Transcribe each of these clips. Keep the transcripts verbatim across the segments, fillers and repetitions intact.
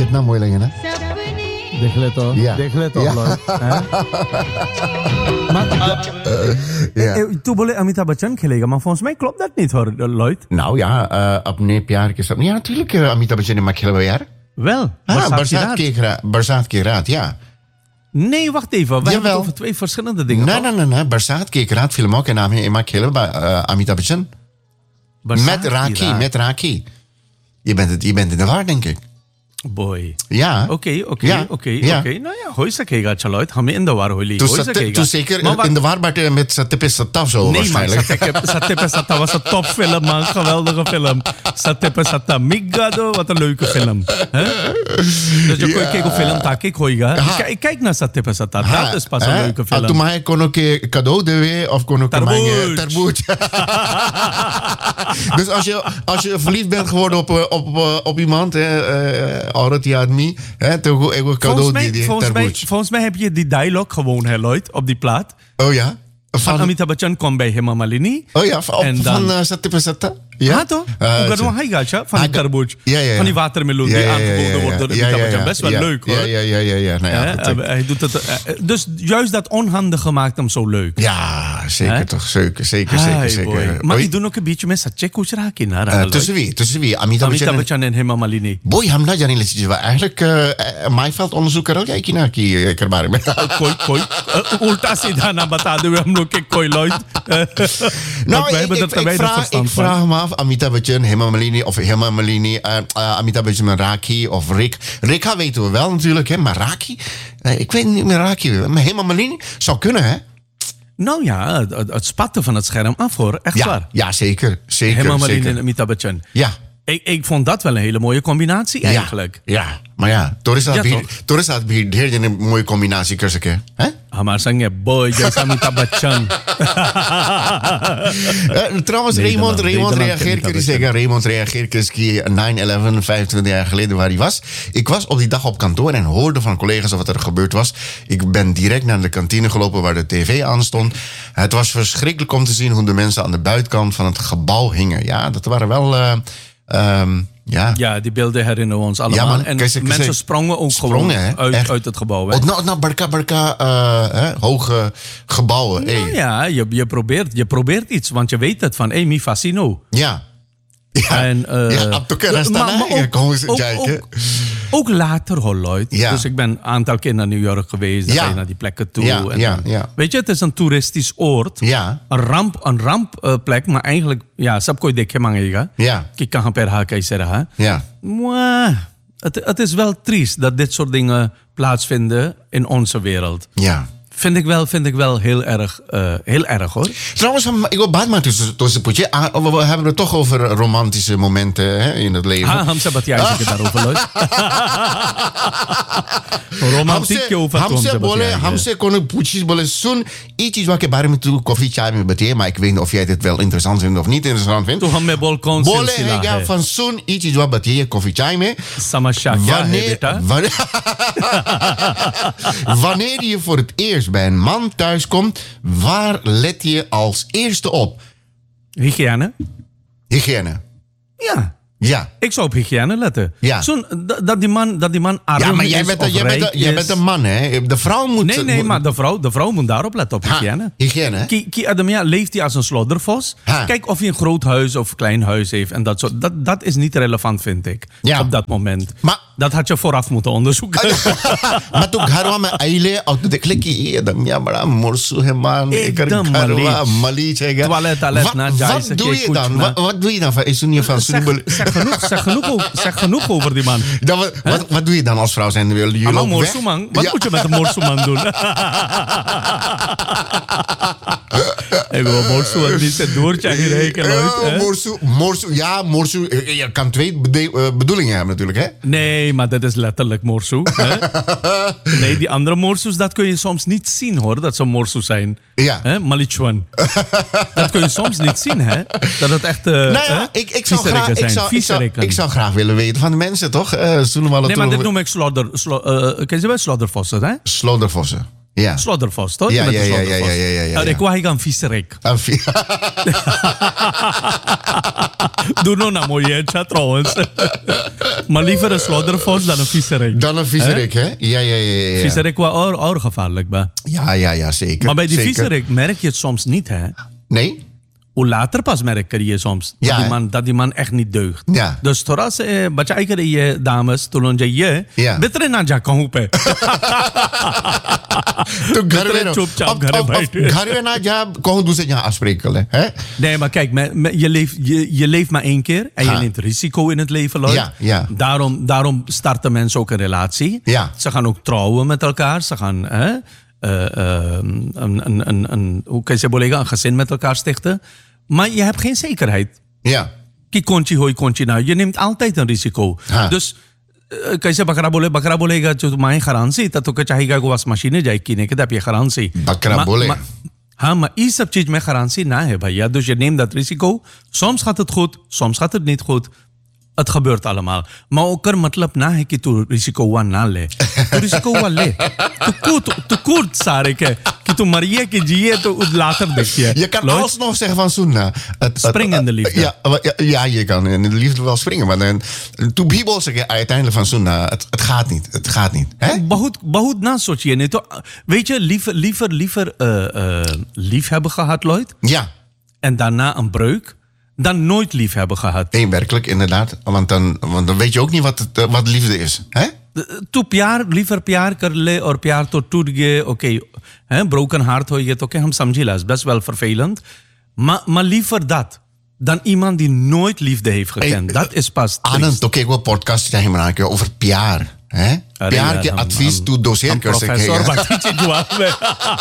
कितना मोय लगे ना देख ले तो Ja. देख ले तो Ja. Lloyd, hè? Maar Ja. eh, तू बोले अमिताभ बच्चन खेलेगा maar volgens mij klopt dat niet hoor Lloyd. Nou ja, uh, अपने प्यार के साथ. Ja, natuurlijk uh, Amitabh Bachchan in Makhela यार. Wel, Ah, Barsaat Barsaat Kiraat. ke Raat. Barsaat ke Raat, ja. Nee, wacht even. We hebben Jawel. het over twee verschillende dingen. Nee, toch? nee, nee, nee. Barsaat ke Raat film ook en naam in Makhela bij uh, Amitabh Bachchan. Barsaat Met Raki, Kiraat. met Raki. Je bent, het, je bent in de war, denk ik. Boy. Ja. Oké, oké, Ja. oké, Ja. oké. Nou ja, हो सकेगा चलो हमें in de war Holi Toen हो zat- सकेगा. toen zeker Maar wat- in de war met, met Satip is Sataf zo Nee man, waarschijnlijk. Satip Satip Satta was een topfilm man, geweldige film. Satip Satta, Migado, wat een leuke film. Hè? Dus je Ja. kijkt op film, daar kijk hoiga. Ha. Ik, ik kijk naar Satip Satta, Ha, dat is pas een hè? leuke Ah, film. toen mij kon ook een cadeau doen of kon ook Tarboet. tarboet. Dus als je, als je verliefd bent geworden op, eh, op, eh, op iemand, Aurati Admi, toen heb ik een cadeau Volgens mij, die die volgens, mij, tarboet. volgens mij heb je die dialoog gewoon, hè, Lloyd, op die plaat. Oh ja? Van Van, Amitabh Bachchan kwam bij Hema Malini. oh ja, van, En op- dan- van uh, Satip is Satta? Ja, Ja, toch? Eh, Hoe gaat zo. het hij gaat, ja? Van Hij die ga- tarboet. Ja, ja, ja. Van die watermeloen die aangeboden wordt door de Amitabh Bachchan. Best wel ja, leuk, hoor. Ja, ja, ja, ja. ja. Nou, ja, Hè? goed, ik- Hij doet het, eh, dus juist dat onhandige maakt hem zo leuk. ja, zeker Hè? toch. Zeker, zeker, Hi, zeker. zeker. boy. Maar Oei, die doen ook een beetje met Satya Kucheraki naar eh, tussen wie? Tussen wie? Amitabh Amitabh Bachchan. Bachchan en Hema Malini. Boy, hamna jani lesi jiwa. Eigenlijk uh, Maifeld onderzoek करो क्या कि ना कि एक बारे में. कोई कोई uh, उल्टा सीधा ना बता दे हम लोग के कोई Lloyd. Nou, wij ik, hebben er ik, te ik, weinig vraag, ik verstand van. vraag me af, Amitabh Bachchan, Hema Malini of Hema Malini, uh, uh, Amitabh Bachchan en Raki of Rick. Rika weten we wel natuurlijk, hè, maar Raki, uh, ik weet niet meer Raki, maar Hema Malini zou kunnen, hè? Nou ja, het, het spatten van het scherm af hoor, echt Ja, waar. ja zeker, zeker, Hema Malini zeker. en Amitabh Bachchan. Ja, Ik, ik vond dat wel een hele mooie combinatie eigenlijk. Ja, ja, maar ja, toch is dat Ja, weer, toch? toch is dat weer weer een mooie combinatie, kussen, hè? Hamaar sange boy, Jaisa Amitabh Bachchan. Uh, trouwens, Nederland, Raymond, Raymond Nederland reageert, kent kan dat zeggen. Raymond reageert, is nine eleven, vijfentwintig jaar geleden waar hij was. Ik was op die dag op kantoor en hoorde van collega's wat er gebeurd was. Ik ben direct naar de kantine gelopen waar de tv aan stond. Het was verschrikkelijk om te zien hoe de mensen aan de buitenkant van het gebouw hingen. Ja, dat waren wel... Uh, um, ja. Ja, die beelden herinneren ons allemaal. Ja, man. En Kijk, kijk, mensen kijk. sprongen ook Sprongen, hè? gewoon uit, Echt. uit het gebouw. Hè? Oh, nou, nou, barka, barka, uh, hè, hoge gebouwen. Nou Hey. ja, je, je, probeert, je probeert iets, want je weet het van, hey, mi fascino. Ja. Ja, En, uh, ja, op de kennis maar- staan, maar hè? Ja, ook- kom eens ook- kijken. ook- Ook later, hoor, Lloyd. Ja. Dus ik ben een aantal keer naar New York geweest. Dan Ja. ga je naar die plekken toe. Ja, en ja, dan- ja. Weet je, het is een toeristisch oord. Ja. Een ramp, een rampplek, maar eigenlijk, ja, sab koi dekhe mangega. Ja. Ki kahan per ha kai sera. Ja. Mwah. Het, het is wel triest dat dit soort dingen plaatsvinden in onze wereld. Ja. Vind ik wel, vind ik wel heel erg, uh, heel erg hoor. Trouwens, ik wil baat maar tussen tussen poetje. Ah, we we hebben het toch over romantische momenten hè, in het leven. Ha, Hamza Bhatia is het daarover, Lloyd. Romantiek je over हमसे बोले हमसे कोनो पूछिस बोले सुन ये चीज के बारे में तू कॉफी चाय में बतिए maar ik weet niet of jij dit wel interessant vindt of niet interessant vindt. तो हमें बोल कौन सी बोले सिलसिला है क्या है van सुन ये चीज बतिए कॉफी चाय में समस्या क्या है wanneer, बेटा wanneer, wanneer je voor het eerst bij een man thuis komt, waar let je als eerste op? hygiëne Hygiëne. ja Ja. ik zou op hygiëne letten Ja. Zo'n, dat, dat die man dat die man arm Ja, maar is jij bent, of jij, bent, rijk jij is. bent een man, hè? De vrouw moet... nee nee moet- maar de vrouw, de vrouw moet daarop letten op Ha, hygiëne hygiëne, hè? Ki, ki Adamia leeft hij als een sloddervos. Ha. Kijk of hij een groot huis of klein huis heeft. En dat, soort, dat, dat is niet relevant, vind ik. Ja. Op dat moment. Maar- dat had je vooraf moeten onderzoeken. मैं तो घरवा में आइले और तो देख ले कि ये दमिया बड़ा मुरसु है मान एकर एकदम घरवा मलीच। मली छेगा Toilet, toilet na, जाए wat सके doe je कुछ dan ना। wat, wat doe je dan is toen je van zeg, Sunibel zeg, genoeg, zeg, genoeg, o- zeg genoeg over die man. dan wat, wat, wat doe je dan als vrouw zijn jullie jullie Allemaal lopen weg morsuman. Wat Ja. moet je met een morsuman doen? Ik wil morsuman niet zijn doortje rekenen. Ja, morsu, morsu, ja, morsu. eh, Je kan twee bede- eh, bedoelingen hebben natuurlijk, hè? Nee, maar dat is letterlijk morsu. Hè? Nee, die andere morsus, dat kun je soms niet zien hoor, dat ze morsu zijn. Ja. Hè? Malichuan. Dat kun je soms niet zien, hè? Dat het echt uh, Nou ja, ik, ik, zou graag, ik, zou, ik, zou, ik zou graag willen weten van de mensen, toch? Uh, nee, maar dit noem ik slodder... Slo, uh, ken je wel sloddervossen, hè? Sloddervossen. Ja. Sloddervos, toch? Ja, Met ja, de ja, ja, sloddervos. ja, ja, ja, ja. Nou, ik wou gaan viezerik. Een vi- Doe nou nou mooi, hè, trouwens. Maar liever een slaughterhouse dan een visserik. Dan een visserik, hè? Ja, ja, ja. ja. Visserik wel ook gevaarlijk, ba. Ja, ja, ja, zeker. Maar bij die zeker. visserik merk je het soms niet, hè? Nee? Hoe later pas merk je soms Ja, dat, die hè? man, dat die man echt niet deugt. Ja. Dus thoras eh, baca ik je dames toen je Ja. beter na ja kan hoepen. तो घर में रहो। चुपचाप अब- घर में अब- अब बैठे। घर में ना जा कौन दूसरे यहाँ afspreken hè? Nee, maar kijk, me- me- je, leeft, je, je leeft maar één keer en je Ha. neemt risico in het leven, Lloyd. Ja, ja. Daarom, daarom starten mensen ook een relatie. Ja. Ze gaan ook trouwen met elkaar. Ze gaan hè, eh, eh, een, een, een, een, hoe kan je zeggen, een gezin met elkaar stichten. Maar je hebt geen zekerheid. Ja. Ki konchi hoi konchi nou. Je neemt altijd een risico. Ha. Dus uh, कैसे बकरा बोले बकरा बोलेगा जो तुम्हारी गारंटी तब तो चाहेगा को वाश मशीनें जाए किने के तब ये गारंटी बकरा बोले. हाँ maar die सब चीज में गारंटी ना है भैया dus je neemt dat risico soms gaat het goed soms gaat het niet goed het gebeurt allemaal maar ook er मतलब ना है कि तू risico वा ना ले तू risico वा ले तू कूद तू कूद सारे के कि तू मरिए कि जिए तो later देखिए Je kan Lloyd? alsnog zeggen van Soena. Het- Springen in de het- liefde. Ja, maar- ja, ja, je kan in de liefde wel springen. Maar dan, to people zeggen uiteindelijk van Soena, het, het gaat niet. Het gaat niet. Hè? बहुत बहुत ना सोचिए नहीं तो weet je liever liever liever uh, uh, lief hebben gehad Lloyd Ja, en daarna een breuk dan nooit lief hebben gehad. nee, werkelijk inderdaad. Want dan, want dan weet je ook niet wat, het, eh, wat liefde is. Hè? तू प्यार liever प्यार कर ले और प्यार तो टूट गए oké हैं broken heart हो गया तो oké हम समझी लास best wel vervelend maar maar liever dat dan iemand die nooit liefde heeft gekend. Hey, dat is pas Anand, तो एक वो podcast चाहिए बना के over प्यार हैं? अरे प्यार यार, के हम- advies हम- तू doseer हम कर प्रोफेसर सकेगा बाती चीज जवाब में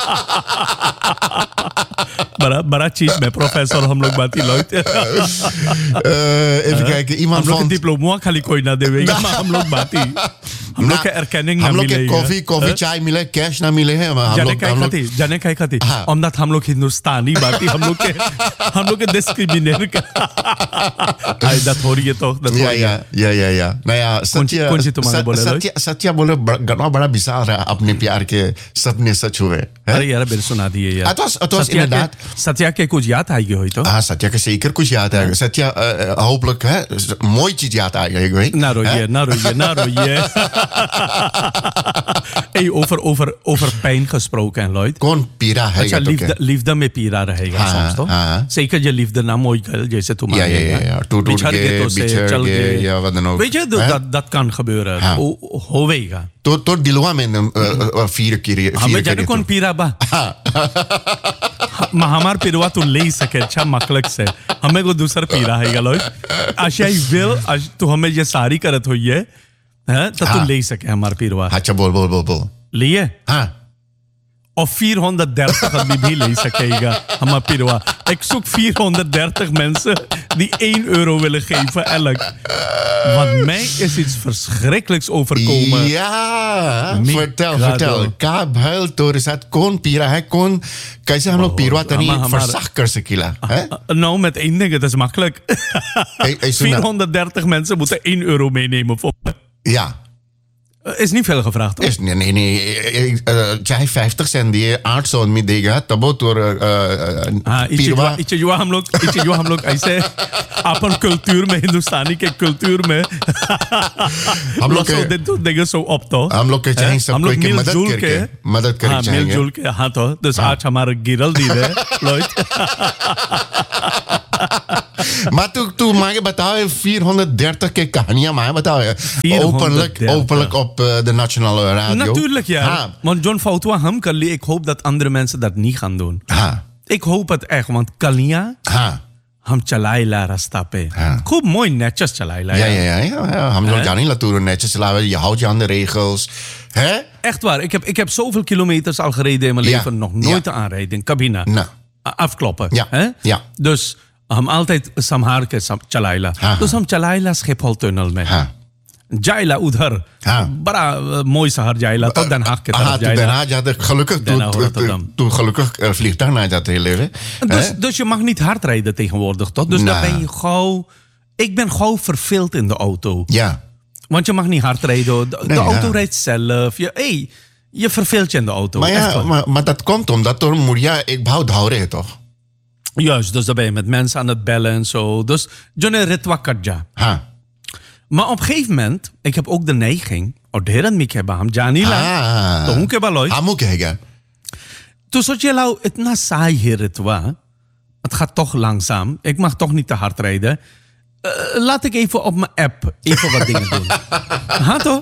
बड़ा बड़ा चीज में प्रोफेसर हम लोग बाती Lloyd Eh, even kijken, iemand हम लोग के van डिप्लोमा खाली कोई ना देवेगा maar हम लोग बाती हम लोग के erkenning ना हम लोग के मिलेगा कॉफी कॉफी चाय मिले कैश ना मिले हैं हम जाने लोग काय हम लोग खाती जाने काय खाती हाँ। omdat हम लोग हिंदुस्तानी बाती हम लोग के हम लोग के discrimineer का आई dat hoor je toch dat Ja, hoor je ja, ja, ja, ja. Nou ja, Satya, कौन सी तुम्हारे Sat- बोले, Satya, Satya बोले ब- गणा बड़ा विशाल रहा अपने प्यार के सपने सच हुए हैं? अरे यार बिल सुना दिए यार Het was- het was Satya inderdaad- के सत्या के कुछ याद आई हुई तो Ah, Satya के zeker कुछ याद आएगा Satya uh, hopelijk hè, mooi चीज याद आएगा एक भाई ना रोइए ना रोइए ना रोइए hey, over, over, over pijn gesproken, Lloyd. कौन पीरा है अच्छा ये तो liefde, क्या? liefde में पीरा रहेगा हाँ, soms toch? हाँ. Zeker je liefde na mooi girl, जैसे तुम Ja, ja, ja, ja. Toet, toet, बिछड़ के, गए तो से बिछड़ चल गए, गए ja, wat dan ook. weet je dat, Hè? dat, dat kan gebeuren हाँ. Ho, होवेगा तो तो दिलवा में uh, uh, vier keer हमें vier जाने keer कौन पीरा बा maar हमार पीरवा तू ले ही सके अच्छा मखलक से हमें को दूसरा पीरा है Lloyd als jij wil als तू हमें ये सारी करत हुई है हैं, तो तू हाँ. ले ही सके हमार पीरवा अच्छा बोल बोल बोल बोल लिए हाँ of vierhonderddertig had die lezen सकेगा हमार पीरवा ik zoek vierhonderddertig mensen die één euro willen geven elk want mij is iets verschrikkelijks overkomen Ja, Mi vertel, gado. vertel. का भल तोरे साथ कौन पीरा है कौन कैसे हम लोग पीरवा तनी हमा- हमारा- verzacht कर सकीला हैं? Uh, nou, met één ding, het is makkelijk. Hey, hey, Suna. vierhonderddertig mensen moeten één euro meenemen. Voor me. Ja. Uh, is niet veel gevraagd, toch? Is, nee, nee, nee. चाहे vijftig cent दिए आठ सौ में देगा तब वो तोर हाँ, इचे पीरवा जो इचे जो हम लोग इचे जो हम लोग ऐसे अपन कल्चर में हिंदुस्तानी के कल्चर में हम लोग सो के- दे तो देगा सो अब तो हम लोग के चाहे हैं? सब हम लोग कोई की मदद मिलजुल करके के मदद करके हाँ चाहेंगे मिलजुल के हाँ तो दस आज हमारा गिरल दी है Lloyd Maar toen, toen maar je betaal vierhonderddertig keer kaniya maar betaal je openlijk, vierhonderddertig. openlijk op uh, de nationale radio. natuurlijk ja Ha, want John Foutwa hem kan ik hoop dat andere mensen dat niet gaan doen ha, ik hoop het echt want Kalia ha. हम चलाएला रास्ता पे हाँ. खूब मोई नेचस चलाएला Ja, यार. ja, ja, ja, ja. हम लोग Hè? जाने Latur netjes laten. Je houdt je aan de regels. Hè? Echt waar, ik heb, ik heb zoveel kilometers al gereden in mijn Ja. leven. Nog nooit Ja. te aanrijden in cabine. Nou. A- Afkloppen. Ja. Hè? Ja. Dus हम altijd samhar ke sam chalaila. हाँ, Dus हम chalaila Schiphol tunnel में. हाँ. जाइला उधर हाँ. बड़ा अ, मोई शहर जाइला तो Den Haag के Aha, तरफ toen जाइला. daarna जाते gelukkig Den toen, Haag, toen, Rotterdam. toen, toen gelukkig uh, vliegtuig naar dat hele leven. Dus, Hè? dus je mag niet hard rijden tegenwoordig, toch? Dus dan Nou. ben je gauw... Ik ben gauw verveeld in de auto. Ja. Want je mag niet hard rijden. De, de Nee, auto ja. rijdt zelf. Je, hey, je verveelt je in de auto. Maar Echt ja, waar. maar, maar dat komt omdat door Moria ik behoud houden toch? Juist, dus dan ben je met mensen aan het bellen en zo. Dus, Johnny Ritwa Kadja. Ha. Maar op een gegeven moment, ik heb ook de neiging, oh, de heren Mike Baham, Janila, Ah. toen ik heb al ooit. Ah, moet kijken. Toen zat je nou, het na saai hier Ritwa. Het gaat toch langzaam. Ik mag toch niet te hard rijden. Uh, laat ik even op mijn app even wat dingen doen. Ha, toch?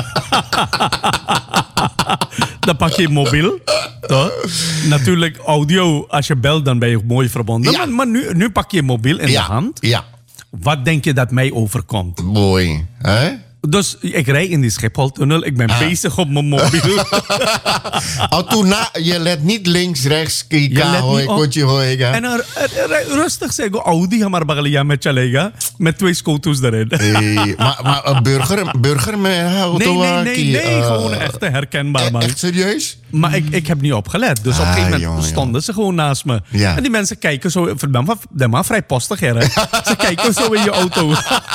Dan pak je je mobiel. Toch? Natuurlijk audio, als je belt, dan ben je mooi verbonden. Ja. Maar, maar nu, nu pak je je mobiel in Ja. de hand. Ja. Wat denk je dat mij overkomt? Mooi. Hè? Dus ik rijd in die Schipholtunnel. Ik ben Ah. bezig op mijn mobiel. Oh, toen na, je let niet links, rechts, Je let kika, niet hoi, op. kotje, hoi. En er, er, er- rustig zeg ik, Audi, maar bagalia met chalega. Met twee scooters erin. Hey, maar, maar een burger, een burger met een auto. Nee, nee, nee, die, nee. eh, Gewoon een echte herkenbaar man. Echt serieus? Maar ik, ik heb niet opgelet. Dus op een Ah, gegeven moment jongen, stonden ze gewoon naast me. Ja. En die mensen kijken zo. Dat maar vrij postig, hè. Ze kijken zo in je auto.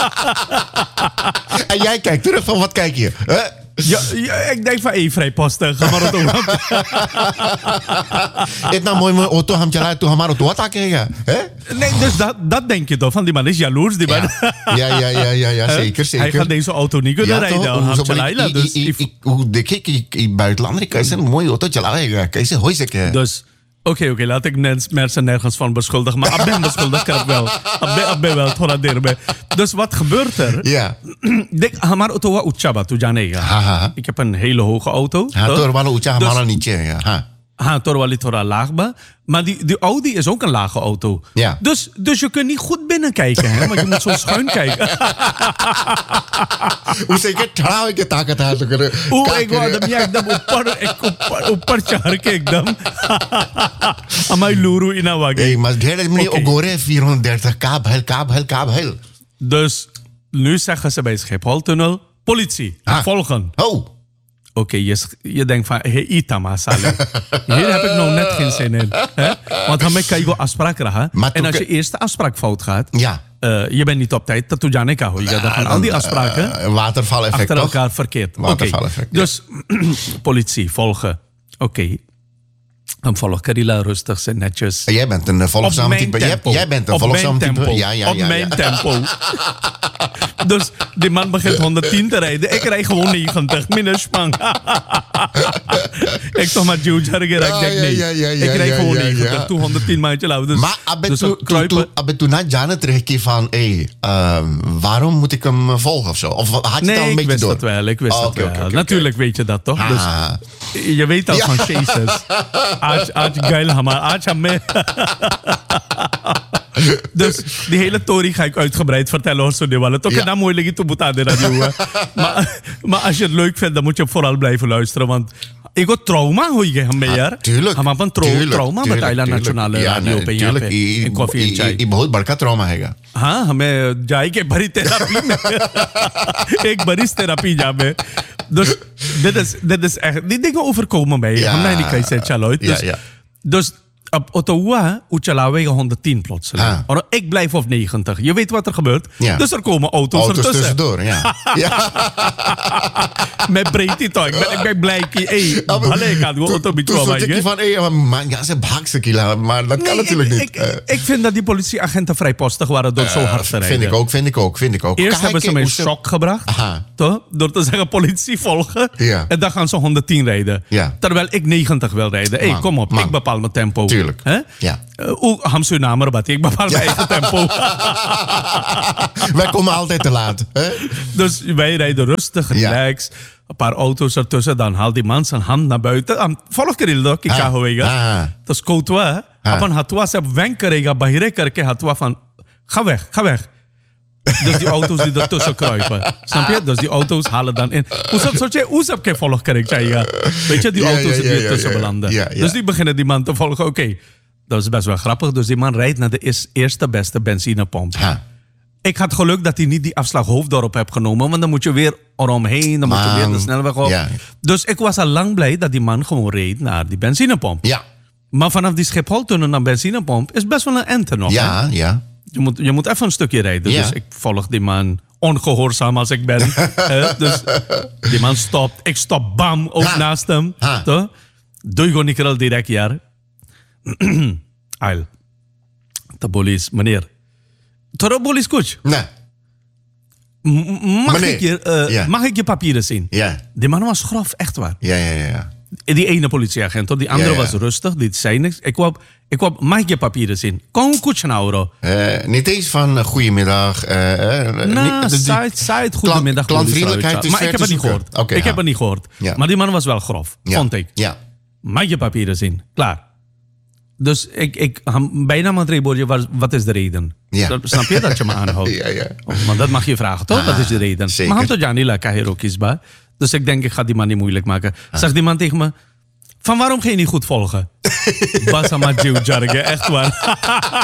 En jij kijkt terug van, wat kijk je? Hè? Ja, ja, ik denk van, hé, vrij postig. Ga maar auto. Het nou mooi, mijn auto, ham jalan, toen maar auto wat kijken. Hè? Nee, dus dat, dat denk je toch. Van die man is jaloers. Die man. Ja, ja, ja, ja, ja, zeker, zeker. Hij gaat deze auto niet kunnen rijden. toch? Ham Hoezo ben Chalaila. ik- Dus, ik- ik- ik- Hoe dik ik in buitenlander, kan je een mooie auto jalan. Kan je hoi zeggen. dus oké, oké, laat ik nens- mensen nergens van beschuldigen. Maar ik ben beschuldigd, kan ik wel. Ik ben wel, het Dus wat gebeurt er? Ja. Dik, hamar auto wa uchaba tu janega. Haha. Ik heb een hele hoge auto. Ha, toch? door wel ucha, Dus- maar niet. Ja. Ha. Ha, Torwali Tora laag ba. Maar die, die Audi is ook een lage auto. Ja. Dus, dus je kunt niet goed binnenkijken, hè? Want je moet zo schuin kijken. Hoe zeker trouw ik het aan het kunnen. Oeh, ik wou dat jij dan op ik op op parchar kijk dan. Amai luru inawagi. Hey, maar de hele meneer Oké. Ogore vierhonderddertig kabel, kabel, kabel. Dus nu zeggen ze bij Schipholtunnel, politie, Ah. volgen. Oh. Oké, je, sch- je denkt van, hey, Itama, Saleh. Hier heb ik nou net geen zin in. Hè? Want dan kan je wel afspraak raken. Maar En toen als ke- je eerste afspraak fout gaat, Ja. eh, je bent niet op tijd, dat doe je niet. Dan gaan al die afspraken Uh, watervaleffect achter toch? elkaar verkeerd. Oké, Watervaleffect, ja. dus politie, volgen. Oké. Dan volg Carilla rustig, ze netjes. Jij bent een uh, Op volgzaam mijn type. Jij, tempo. jij bent een Op volgzaam mijn type. tempo. Ja, ja, Op ja, mijn ja. tempo. Dus die man begint honderdtien te rijden. Ik rijd gewoon negentig. Minder spang. Ik toch maar Jude Harger. Ik Ah, denk ja, nee. ja, ja, ja, Ik rijd ja, gewoon ja, negentig. ja. Toen honderdtien maandje lauw. Dus, Maar abbe dus toen- we toen- kruipen. toen- abbe toen naar Jana terugkeer van, hé, hey, waarom moet ik hem uh, volgen of zo? Of had je het al Nee, een ik beetje wist door? dat wel. Ik wist Oh, dat oké, wel. oké, oké, Natuurlijk weet je dat toch? Ah. Dus je weet al Ja. van chases. Aaj, aaj, geil, hamar. Aaj, hamme. Dus die hele story ga ik uitgebreid vertellen. Hoor, zo die wallen. Toch Ja. dan moeilijk in te moeten aan de radio. hè. maar, maar als je het leuk vindt, dan moet je vooral blijven luisteren. Want ik heb trauma, hoe je hem mee. Ah, tuurlijk. Maar van tro- tuurlijk, trauma met tuurlijk, Thailand tuurlijk. Nationale Ja, Radio. nee, पे यहाँ tuurlijk. पे, I- in koffie en I- chai. I- बहुत बड़का trauma हैगा. हाँ हमें जाएंगे भरी थेरापी में एक बरिस थेरापी जामे dus dit is dit is echt die dingen overkomen mij Ja. हम नहीं कहीं से चलो Ja, dus ja. dus op Ottawa Uchalawe honderdtien plotseling. Ah. Maar ik blijf op negentig. Je weet wat er gebeurt. Ja. Dus er komen auto's, Auto's ertussen. tussendoor, ja. ja. Met breedte toch. Ik ben, ik ben blij. Hey, Ja, maar balle, ik had gewoon auto Toen beetje stond ik van, hé, maar ja, ze baksen kila, maar dat kan Nee, natuurlijk ik, niet. Ik, ik, ik vind dat die politieagenten vrijpostig waren door zo hard te rijden. Vind ik ook, vind ik ook, vind ik ook. Eerst Kijk, hebben ze mij in hoe shock gebracht. Aha. Toch? Door te zeggen politie volgen. Ja. En dan gaan ze honderdtien rijden. Ja. Terwijl ik negentig wil rijden. Hé, hey, Man, kom op. man. Ik bepaal mijn tempo. Tuurlijk. Hè? Ja. Uh, Oeh, Hamsu namer, bat. Ik bepaal mijn eigen tempo. Wij komen altijd te laat. Hè? Dus wij rijden rustig, Ja. relax. Een paar auto's ertussen. Dan haalt die man zijn hand naar buiten. Um, volg Kirildo, ik Ah. ga hoega. Ah. Dat is koutwa. Ah. Apan hatwa se wenkerega bahire kerke hatwa van ga weg, ga weg. Dus die auto's die ertussen kruipen. Snap je? Dus die auto's halen dan in. Hoe zou soort je hoe zou ik volg krijgen? Weet je, die Ja, auto's ja, die ja, ertussen ja, ja. belanden. Ja, ja. Dus die beginnen die man te volgen. Oké, dat is best wel grappig. Dus die man rijdt naar de is- eerste beste benzinepomp. Ha. Ik had geluk dat hij niet die afslag Hoofddorp heb genomen. Want dan moet je weer eromheen. Dan moet je Man. weer de snelweg op. Ja. Dus ik was al lang blij dat die man gewoon reed naar die benzinepomp. Ja. Maar vanaf die Schipholtunnel naar benzinepomp is best wel een ente nog. hè? Ja, ja. Je moet, je moet even een stukje rijden. Ja. Dus ik volg die man ongehoorzaam als ik ben. Hè? Dus die man stopt. Ik stop, bam, ook Ha. naast hem. Ha. Toch? Doe je gewoon niet direct, ja. Eil. De bolis, meneer. Toro bolis coach. Nee. M- Mag, Meneer. ik je, eh, Ja. mag ik je papieren zien? Ja. Die man was grof, echt waar. Ja, ja, ja. ja. Die ene politieagent, hoor. Die andere Ja, ja. was rustig, die zei niks. Ik wou, ik wou, mag ik je papieren zien? Kom coach nou, bro. Eh, niet eens van uh, goedemiddag. eh, eh, Nou, niet- de- zei zei het goedemiddag. klantvriendelijkheid politie. is Maar ik ver heb te het niet zoeken. gehoord. Oké, ik ja. heb het niet gehoord. Ja. Maar die man was wel grof, ja. vond ik. Ja. Mag je papieren zien? Klaar. Dus ik, ik ham- bijna met Reboorje, wat, wat is de reden? Ja. Dat- Snap je dat je me aanhoudt? Ja, ja. Oh, maar dat mag je vragen, toch? Ah, wat is de reden? zeker. Maar Hanto Janila Kahiro kiesbaar. Dus ik denk, ik ga die man niet moeilijk maken. Ah. Zegt die man tegen me, van waarom ga je niet goed volgen? Basa Matjew Jarge, echt waar.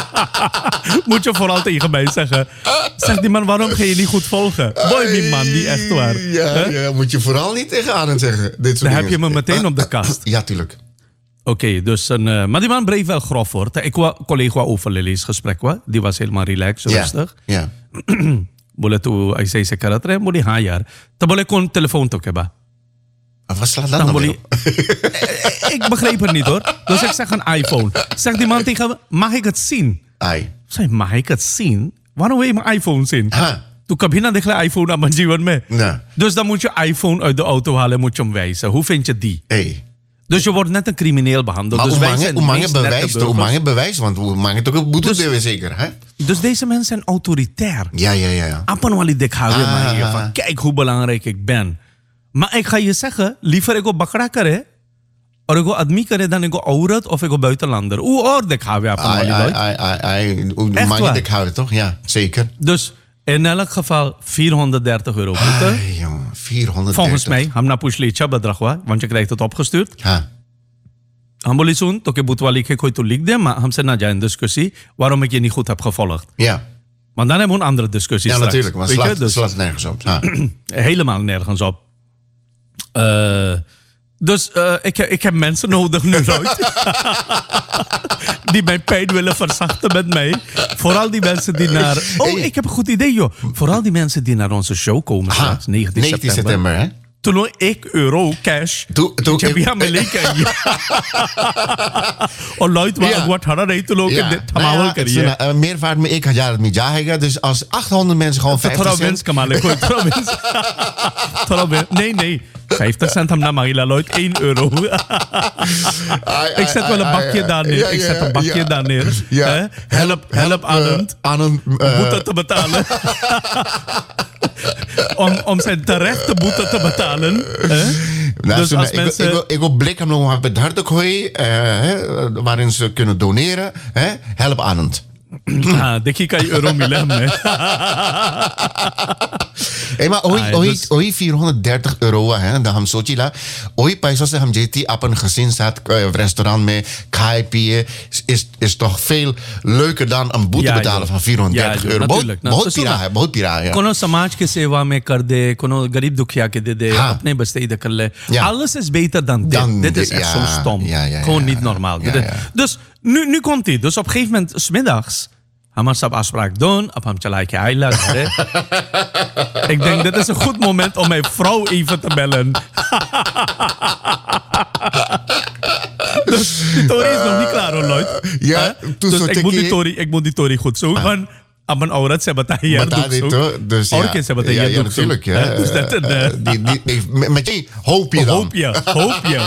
Moet je vooral tegen mij zeggen. Zegt die man, waarom ga je niet goed volgen? Boy, die man, die echt waar. Ja, Hè? ja, moet je vooral niet tegen het zeggen. Dit soort Dan heb dingen. je me meteen op de kast. Ja, tuurlijk. Oké, dus een, uh, maar die man bleef wel grof hoor. Ik was collega over Lily's gesprek, wa? Die was helemaal relaxed, Ja. rustig. Ja. Bolle toe, hij zei ze karatre, moet die haar jaar. Dan bolle kon telefoon toch hebben. Wat slaat dat Dan nou bolle, weer op? ik begreep het niet hoor. Dus ik zeg een iPhone. Zegt die man tegen me, mag ik het zien? Ai. Ik zei, mag ik het zien? Waarom wil je mijn iPhone zien? Ha. Toen kwam je naar de iPhone aan mijn जीवन mee. Nee. Dus dan moet je iPhone uit de auto halen en moet je hem wijzen. Hoe vind je die? Hey. Dus je wordt net een crimineel behandeld. Maar dus hoe wij mange, zijn hoe de mange meest nette bewijs, hoe burgers. mange bewijs, want hoe mange toch een boete Dus- dus, zeker, hè? Dus deze mensen zijn autoritair. Ja, ja, ja. ja. Apan wali dekhawe Ah, maar hier ah, van ah. kijk hoe belangrijk ik ben. Maar ik ga je zeggen, liever ik op bakra kare, of ik op admi kare dan ik op aurat of ik op buitenlander. Hoe oor dekhawe apan Ai, wali ai, doit. ai, ai, ai. Hoe Echt mange waar? dik houden, toch? Ja, zeker. Dus in elk geval vierhonderddertig euro boete. Ai, jongen, vierhonderddertig. Volgens mij, ham na pushlicha bedrag wa, want je krijgt het opgestuurd. Ha. Ham boli soen, toke boete wali ik gooi to lik de, maar ham se na ja een discussie waarom ik je niet goed heb gevolgd. Ja. Want dan hebben we een andere discussie Ja, straks. natuurlijk, maar Weet je? slaat, Dus- slaat nergens op. Ha. helemaal nergens op. Eh, dus eh, ik, heb- ik heb mensen nodig nu uit. Die mijn pijn willen verzachten met mij. Vooral die mensen die naar... Oh, Hey. ik heb een goed idee, joh. Vooral die mensen die naar onze show komen Ha. straks, negentien negentien september. september, hè? Toen ik euro cash. Toen- toen- Ik heb ja mijn leken. Oh, Lloyd, Ja. wat hadden hij toen ook in dit Nou ja, tamawal het is carrière. een, uh, meervaart met ik had jaar het met jahiga. Dus als achthonderd mensen gewoon Tot vijftig winst cent... kan maar lekker. Tot winst. Tot winst. Nee, nee. vijftig cent hem naar Marila Lloyd, één euro. Ai, Ik zet wel een ai, bakje ai, daar neer. ja, Ik ja, zet een bakje ja. daar neer. Ja. Hè? Help, help eh, Anand. Anand, eh, Boete te betalen. om, om zijn terechte boete te betalen. Hè? Nou, Dus zo, als ik, wil- mensen... ik, wil, ik wil blik hem nog bij het gooi, uh, hè, waarin ze kunnen doneren. Hè? Help Anand. Ah, denk ik kan je euro milem. hè. Hey, maar ooit, Ah, ooit, dus- ooit vierhonderddertig euro, hè, dat hem sochi la. Ooit पैसों से हम जेती अपन gezin staat restaurant mee, खाए पिए, is, is toch veel leuker dan een boete Ja, betalen joh. van vierhonderddertig Ja, joh, euro. natuurlijk. बहुत Nou, बहुत zo पिरा सुना। है, बहुत पिरा है. कोनो समाज के सेवा में कर दे, कोनो गरीब दुखिया के दे दे, हाँ. अपने बस्ते कर ले. Ja. Alles is beter dan dit. Dan dit is dit, echt ja. zo stom. Ja, ja, Gewoon ja. niet normaal. Ja, Dit- ja. Dus nu, nu komt hij. Dus op een gegeven moment, 's middags, हम सब afspraak doen, op hem चला के आइला घरे. Ik denk, dit is een goed moment om mijn vrouw even te bellen. Dus die Tory is nog niet klaar hoor, Lloyd. Ja, Hè? toen Dus zo ik moet, die tikkie- Tory, ik moet die Tory goed zoeken. Op een aurat se बताइए Bata dit, hoor. Dus ja, Orke se ja, बताइए ja, natuurlijk. Ja. Hè? Dus dat een... Eh, eh, die, die, die, met met je hoop je dan. Hoop je, hoop je.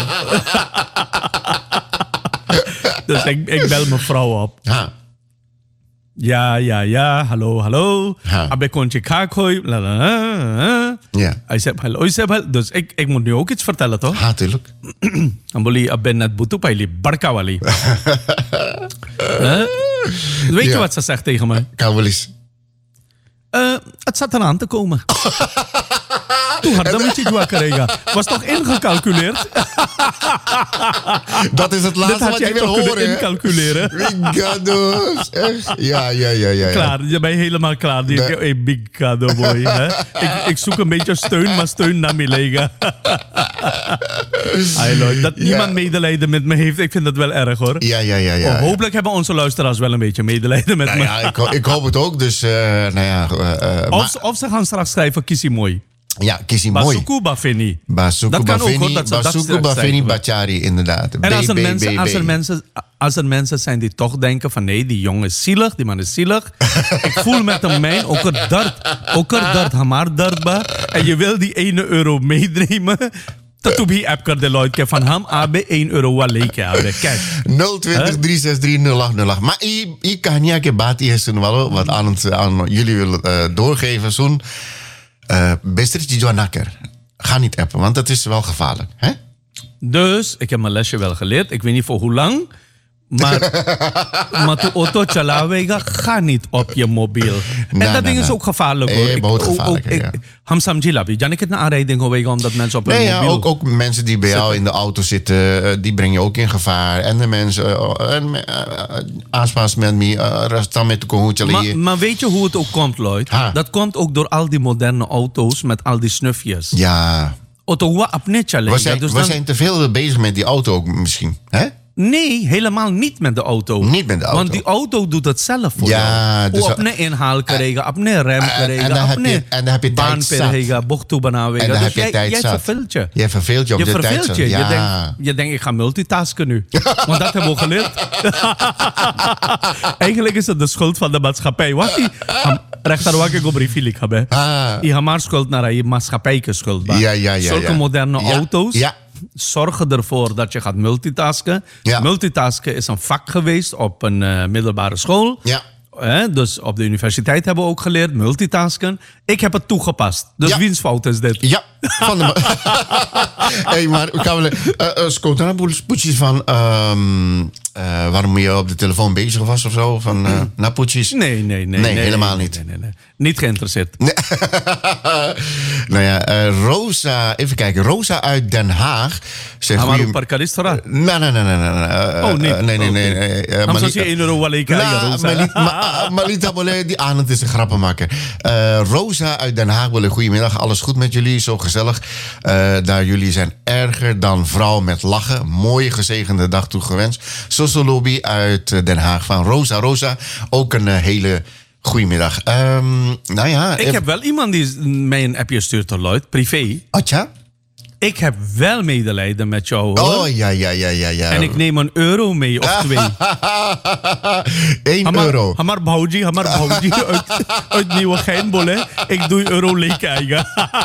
Dus ik, ik bel mijn vrouw op. Ha. Ja, ja, ja, hallo, hallo. Ja. Abe kontje kakoi. La, la, la, la. Ja. Hij zei, hallo, hij zei, hallo. Dus ik, ik moet nu ook iets vertellen, toch? Ha, tuurlijk. Dan wil je abe net butu paili, barka wali. Hè? Weet je Ja. wat ze zegt tegen me? Kan wel eens. Eh, het zat eraan te komen. Toen had dat je jua karega. Was toch ingecalculeerd? Dat is het Dit laatste had wat je jij wil toch kunnen horen. hè? incalculeren? Rigados. Echt? Ja, ja, ja, ja. ja. Klaar, je bent helemaal klaar. Die, Nee. hey, big kado boy. Hè? Ik, ik zoek een beetje steun, maar steun naar mijn lega. Ay, Lloyd, dat Ja. niemand medelijden met me heeft, ik vind dat wel erg hoor. Ja, ja, ja, ja. Oh, hopelijk hebben onze luisteraars wel een beetje medelijden met Nou me. ja, ik, ho- ik hoop het ook. Dus, eh, nou ja. eh, eh, Of, maar- ze- of ze gaan straks schrijven, Kissie mooi. Ja, kiesie mooi. Basuku Bafeni. Basuku Dat kan ook, Bafeni, hoor, dat ze dat Basuku straks Bafeni zeggen. Bachari, inderdaad. En als er, B, B, mensen, B, als, er B. mensen, als er mensen zijn die toch denken van nee, die jongen is zielig, die man is zielig. Ik voel met hem mijn, ook er dart, ook er dart, hamar dart ba. En je wil die ene euro meenemen. Dat doe je app de Lloyd van ham A B één euro wel leken hebben. Kijk. nul twintig drie zes drie nul acht nul acht. Maar i, i kan niet een bati is wel wat aan, het, aan jullie willen uh, doorgeven. Zo'n uh, bestertje Johan Nakker. Ga niet appen, want dat is wel gevaarlijk. Hè? Dus, ik heb mijn lesje wel geleerd. Ik weet niet voor hoe lang. Maar, maar de auto chalawega, ga niet op je mobiel. En Nou, dat ding nou, is nou. ook gevaarlijk hoor. Eh, behoort gevaarlijk, ja. Ham samjilabi. Jan ik het naar aanrijding hoor, omdat mensen op hun Nee, ja, mobiel... ook, ook mensen die bij jou in de auto zitten, uh, die breng je ook in gevaar. En de mensen, uh, en, uh, aanspaas met me, uh, restan met de kohoetje. Maar, maar weet je hoe het ook komt, Lloyd? Ha. Dat komt ook door al die moderne auto's met al die snufjes. Ja, Auto wa apne challenge. we zijn, Dus we dan- zijn te veel bezig met die auto ook misschien. Hè? Nee, helemaal niet met de auto. Niet met de auto. Want die auto doet het zelf voor Ja, jou. dus- Hoe op een inhaal krijgen, op een rem en krijgen, dan op heb je- een en dan heb je tijd baan zat. krijgen, bocht En dan Dus heb je jij, tijd jij zat. verveelt je. Jij verveelt je op Je de tijd verveelt zat. je. Ja. Je, denkt, je denkt, ik ga multitasken nu. Want dat hebben we geleerd. Eigenlijk is het de schuld van de maatschappij. Wat die rechter wat ik op briefje hebben. Ah. Je hebt maar schuld naar je maatschappij schuld. Ja, ja, ja, Zulke ja. moderne Ja, auto's ja. zorgen ervoor dat je gaat multitasken. Ja. Multitasken is een vak geweest op een uh, middelbare school. Ja. Eh, dus op de universiteit hebben we ook geleerd multitasken. Ik heb het toegepast. Dus Ja. wiens fout is dit? Ja, van de. Hey, maar kan we. Uh, uh, Scotana poetjes van. Um, uh, waarom je op de telefoon bezig was of zo? Van uh, napoetjes? Nee, nee, nee. Nee, helemaal nee, niet. Nee, nee, nee. Niet geïnteresseerd. Nee. Nou ja, uh, Rosa. Even kijken. Rosa uit Den Haag. Zegt Amaru goeie- Parkaristora. Nee, nee, nee, nee, nee. uh, Oh, nee. uh, nee, nee, Oh, nee. oké. nee, uh, Dan maar zou niet- je één euro wel leken, Nou, Rosa. Malita- Ma- Malita Bolle, die aan het is een grappenmaker. Uh, Rosa uit Den Haag willen goedemiddag. Alles goed met jullie? Zo gezellig. Uh, daar jullie zijn erger dan vrouw met lachen. Mooie gezegende dag toegewenst. Soso Lobby uit uh, Den Haag van Rosa. Rosa, ook een uh, hele goedemiddag. Um, nou ja. Ik even- heb wel iemand die mij een appje stuurt, Lloyd, privé. Atja? Ik heb wel medelijden met jou, hoor. Oh, ja, ja, ja, ja, ja. En ik neem een euro mee, of twee. Eén Hamar, euro. Hamar Bauji, Hamar Bauji uit, uit Nieuwegein, hè. Ik doe euro leken eigen.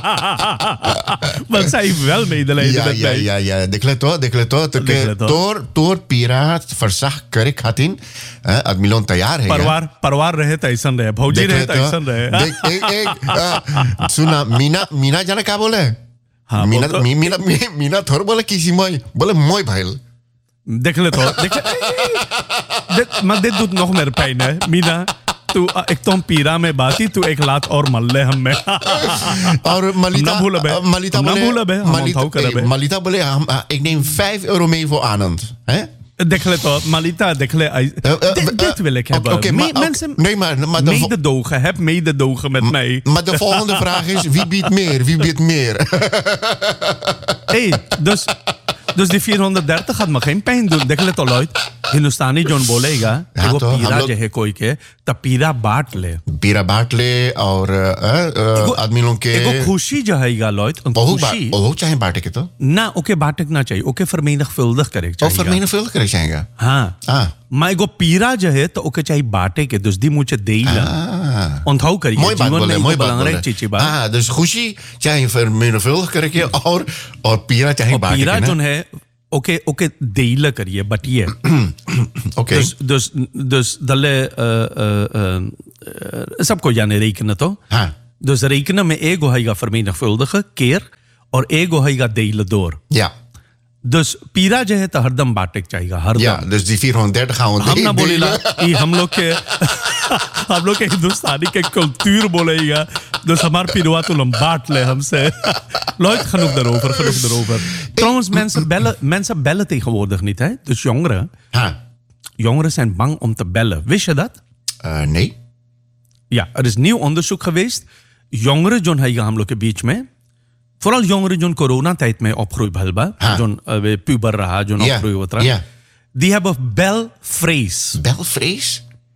Want zij heeft wel medelijden Ja, met ja, mij. ja, ja. De kleto, de kleto. De kleto. Door, door piraat verzag kerk hatin. Eh, Ad milon tayar है. Parwar, parwar रहे तैसन रहे भौजी रहे तैसन रहे देख एक एक आ, सुना मीना मीना जाने क्या बोले हाँ, मीना बोल तो। मी- मीना मी- मीना थोड़ा बोले किसी मोई बोले मोई भाई देख ले तो देख ले dit, maar dit doet nog meer pijn, hè, Mina. Toen uh, ik tom pira में बाती तू एक लात और मल ले हमें और मलिता हम ना भूले बे, uh, Malita हम ना बोले भूले बे, हम Malita, onthouden eh, बे. Malita बोले हम ah, ik neem vijf euro mee voor Anand hè देख ले तो Malita देख ले आई- Eh, eh, dit, eh, dit wil ik oké, hebben. oké, Me- maar- oké, mensen nee, maar- maar de vo- mededogen, heb mededogen met mij. maar de volgende vraag is wie biedt meer wie biedt meer Hey, dus, dus die vierhonderddertig gaat me geen pijn doen. देख ले तो Lloyd Hindustani John बोलेगा हाँ वो तो हम पीरा लोग- जो है कोई के तो पीरा बांट ले Bira Bartle और uh, आदमी लोग के एगो खुशी जो है गा Lloyd een बहुत खुशी बहुत चाहे बांटे के तो ना ओके बांटना चाहिए ओके vermenigvuldig करे और vermenigvuldig करे जाएगा हाँ ah maar एगो पीरा जो है तो ओके चाहिए बांटे के dus die moet je delen ah onthoud करिए mooi baat जीवन में बोले एगो mooi baat belangrijk बोले चीज बा ah dus खुशी चाहे vermenigvuldig करे के और और पीरा चाहे बांटे पीरा के जो ना है ओके ओके delen करिए बटिए oké dus dus dus dalle uh, uh, uh, सबको जाने rekenen toch हाँ dus rekenen में एगो है vermenigvuldigen keer और एगो है delen door ja dus पीरा जो है तो हरदम बांटे चाहिए हरदम ja dus die vierhonderddertig gaan we हम ना delen. बोलेला ये हम लोग के हम लोग के हिंदुस्तानी के कल्चर बोलेगा dus हमार पिरवा तो हम बांट ले हमसे Lloyd genoeg daarover genoeg daarover trouwens mensen bellen mensen bellen tegenwoordig niet hè dus jongeren हाँ jongeren zijn bang om te bellen wist je dat uh, nee ja er is nieuw onderzoek geweest jongeren जो है हम लोग के बीच में vooral jongeren जो corona tijd में opgroei भलबा हाँ. जो वे puber रहा जो Ja, opgroei होता ja. die hebben belvrees belvrees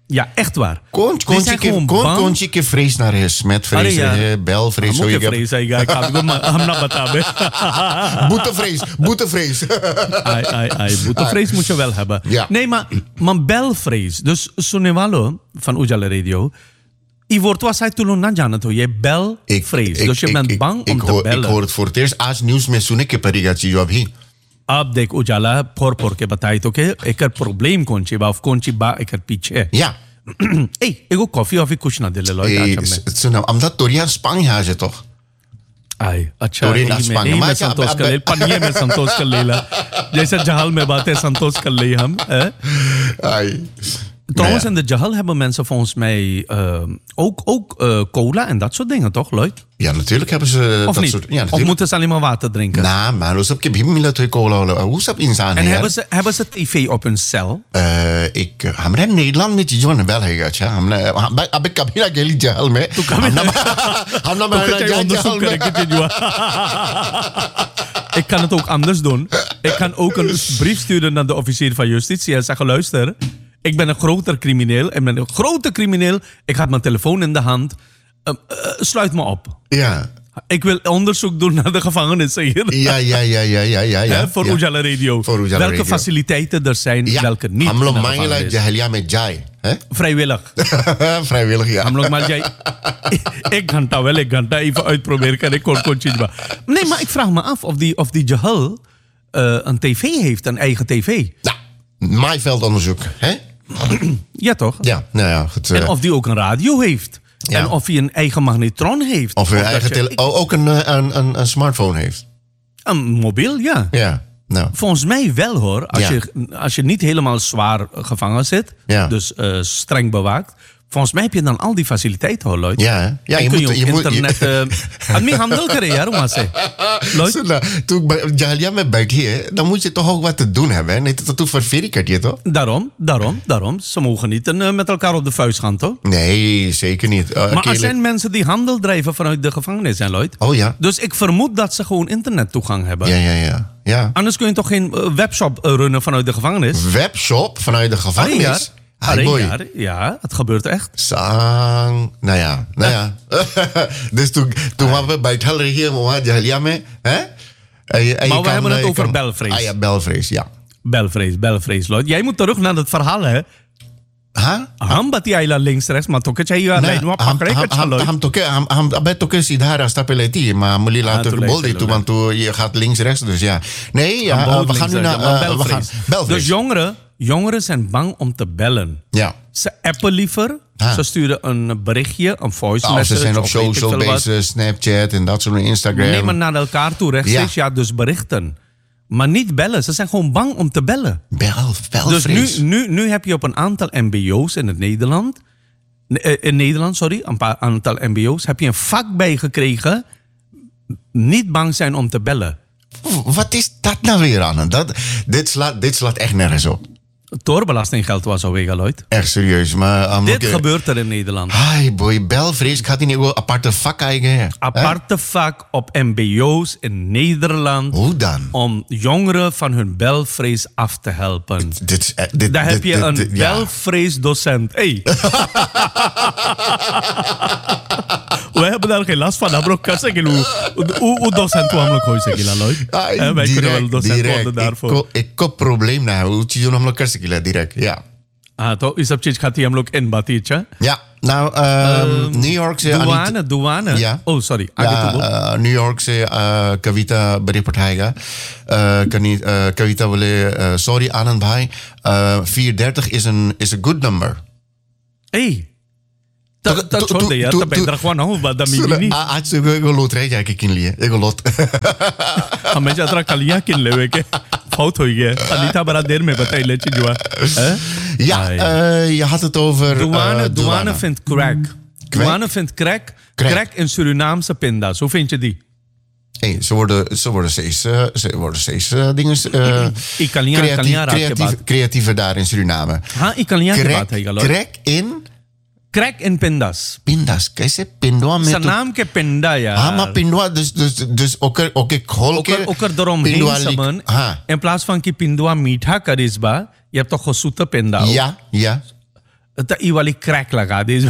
Ja, echt waar. कौन Die कौन सी zijn के gewoon कौन bang. कौन सी के फ्रेज ना रहे स्मिथ अरे फ्रेज यार, है बेल फ्रेज हम हो क्या गया फ्रेज है यार, आप को हम ना बता बे. boete phrase boete phrase Ai, ai, ai. Boetevrees moet je wel hebben. Ja. Nee, maar, maar belvrees. Dus Sonewalo van Ujala Radio. I woord was hij toen na jana toe. Je belvrees. Dus je bent bang om ik te hoor, bellen. ik hoor het voor het eerst आज न्यूज में सुने के पड़ेगा चीज अभी अब देख उजाला four four के बताई तो के एकर प्रॉब्लम कौन सी बा कौन सी बा एकर पीछे ja ए एगो कॉफी ऑफी कुछ ना दिले लॉय Eh, आज में s- nou, omdat Toriaan Spanje is toch आई अच्छा Torin यही में Aspange. यही में Maar ja, संतोष अब- कर ले पनिये में संतोष कर लेला जैसे जहाल में बातें संतोष कर ली हम eh? Ai. Trouwens, Nou in de Jahal hebben mensen volgens mij uh, ook, ook uh, cola en dat soort dingen, toch, Lloyd? ja, natuurlijk hebben ze Of dat niet? soort ja of natuurlijk moeten ze alleen maar water drinken? ना मानो सब के भी मिला तो Cola hoe सब इंसान en है hebben ze, hebben ze tv op hun cel? यार एक हमारे नीदरलैंड में चीजों ने बेल है अच्छा हमने अब कभी ना गेली जहल में तू कभी हमने हमने Toch maar ga je onderzoek जहल में krijgen, Tijua. Ik kan het ook anders doen. Ik kan ook een brief sturen naar de officier van justitie en zeggen, luister, ik ben een groter crimineel. Ik ben een grote crimineel. Ik had mijn telefoon in de hand. Uh, uh, sluit me op. ja Ik wil onderzoek doen naar de gevangenissen hier. ja ja ja ja ja ja Hè, ja voor ja. Ujala Radio. Voor Ujala welke Radio. faciliteiten er zijn, Ja, welke niet. हम in लोग de मांगेला gevangenis. जहलिया में जाए हैं Vrijwillig. vrijwillig ja हम लोग मान जाए एक घंटा wel एक घंटा even uitproberen kan ik kon kon चीज Nee, maar ik vraag me af of die, of die Jahal uh, een tv heeft, een eigen tv. nou maaiveldonderzoek hè Ja, toch? ja nou ja goed En eh, of die ook een radio heeft. Ja. En of hij een eigen magnetron heeft. of een dat eigen je- tele oh, ook een, eh, een, een, een smartphone heeft Een mobiel, ja. ja nou Volgens mij wel hoor. Als, Ja. je, als je niet helemaal zwaar gevangen zit, Ja. dus uh, streng bewaakt. Volgens mij heb je dan al die faciliteiten hoor, Lloyd. ja hè? ja En je kun moet je je ook moet internet... uh, admi handel kare yaar, वहाँ से. Lloyd? सुना तू जहलिया में बैठी है तो मुझे तो होगा तो doen hebben hè? नहीं तो तू ververie कटिए तो Daarom, daarom, daarom. Ze mogen niet uh, met elkaar op de vuist gaan, toch? nee zeker niet uh, Maar er zijn mensen die handel drijven vanuit de gevangenis, hè, Lloyd? oh ja Dus ik vermoed dat ze gewoon internettoegang hebben. ja ja ja ja Anders kun je toch geen uh, webshop uh, runnen vanuit de gevangenis? webshop vanuit de Allee, gevangenis jaar. Ai, Allee, boy. jaar. Ja, het gebeurt echt. Sang, nou ja, nou ja. dus toen, toen waren we bij het Heller hier, maar Jahlia mee, hè? En je- en je Maar we kan, hebben eh, het je over kan- belvrees. Ah ja, belvrees, ja. Belvrees, belvrees, Lloyd. Jij moet terug naar het verhaal, hè? Huh? Ham bati ayla links rechts, maar toch het je alleen maar हम pakken het हम Lloyd. हम तो क्या हम हम अबे तो कैसी धारा स्टापेलेटी maar मुली Ah, later toen bol lees dit je want toen je gaat links rechts dus ja nee ja Aan uh, we boord gaan nu links naar rechts, maar uh, we gaan belvrees. belvrees Dus jongeren, jongeren zijn bang om te bellen. ja Ze appen liever. Ah. Ze sturen een berichtje, een voice of ze message. zijn op of weet ik social veel wat. basis Snapchat en dat soort Instagram Nee, maar naar elkaar toe rechtstreeks. Ja. dus berichten. Maar niet bellen. Ze zijn gewoon bang om te bellen. bel Dus belvrees nu, nu, nu heb je op een aantal mbo's in het Nederland... eh, In Nederland, sorry. Een paar aantal mbo's. Heb je een vak bijgekregen... Niet bang zijn om te bellen. wat is dat nou weer aan dat dit slaat dit slaat echt nergens op Toorbelastinggeld was al weggegooid. echt serieus maar um, Dit oké. gebeurt er in Nederland. Ai boy, belvrees. Ik had die niet een aparte vak eigen. Aparte vak op mbo's in Nederland... Hoe dan? om jongeren van hun belvrees af te helpen. Dit, is, eh, dit, Daar dit, heb je dit- een dit- ja. belvreesdocent. Hey. We hebben daar geen last van. Bro, kan zeggen hoe hoe hoe docent kwam ook ooit zeggen, Lloyd. Ai, Eh, Wij kunnen wel docent direct. worden daarvoor. Ik ko- Ik heb probleem nou. Hoe zie je nog een kerstje direct? Ja. Ah, तो इस सब चीज खाती हम लोग इन बात ही अच्छा Ja. Nou, um, New Yorkse douane douane Ja. oh sorry आगे तो बोल Ja, uh, New Yorkse uh, कविता बड़ी पठाएगा uh, कनी- uh, कविता बोले uh, sorry आनंद भाई uh, four thirty is een is a good number. hey तो- तो तो तो- छोड़ दे यार तो- तो तो- बेहतर खवा ना हो बादा सुन, मीनी आ- आज से एगो एगो लोट रह जाए के किन लिए एगो लोट हमेशा तरह कलियां किन लेवे के फाउट हो गया अनीता बड़ा देर में बताई ले चीज हुआ हैं Ja, Ai. uh, je had het over douane uh, douane vindt crack douane vindt crack Crack. crack in Surinaamse pinda's hoe vind je die Hey, ze worden, ze worden steeds, uh, ze worden steeds uh, dingen uh, Italiaan, creatief, Italiaan raad je creatief, baat. creatiever daar in Suriname. हाँ इकालियां की Crack, बात है गलो crack in crack in pindas pindas. कैसे पिंडवा में sa naam ke pinda yaar हाँ maar पिंडवा dus dus dus oker oker खोल Ook er, ook er eromheen पिंडवा लिख- samen. हाँ In plaats van ki pindua meetha karisba, je hebt toch gezoete pinda. ook. ja ja तो ई वाली क्रैक लगा दी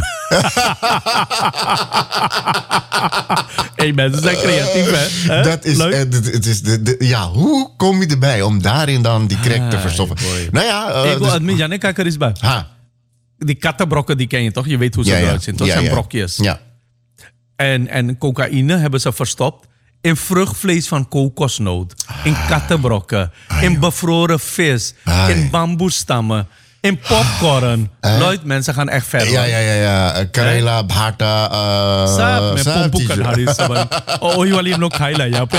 Hey, mensen zijn creatief, hè? Dat is, Leuk. eh, dit- het is de, de- ja, hoe kom je erbij om daarin dan die crack te Ah, verstoppen? boy. Nou ja, eh, Ik wil dus- admit, Janne, kijk er eens bij. ha, Die kattenbrokken, die ken je toch? Je weet hoe ze ja, ja. eruit zien. Dat ja, zijn ja. brokjes. Ja. En, en cocaïne hebben ze verstopt in vruchtvlees van kokosnoot. In kattenbrokken. in bevroren vis. Ai. In bamboestammen. In popcorn. Lloyd, mensen gaan echt ver. Ja, hoor. ja, ja, ja. Eh, Karela, Bharta, uh, Sab, में पंपू Tiju. कन्हारी सब ओ वही वाली हम लोग खाई ला यहाँ पे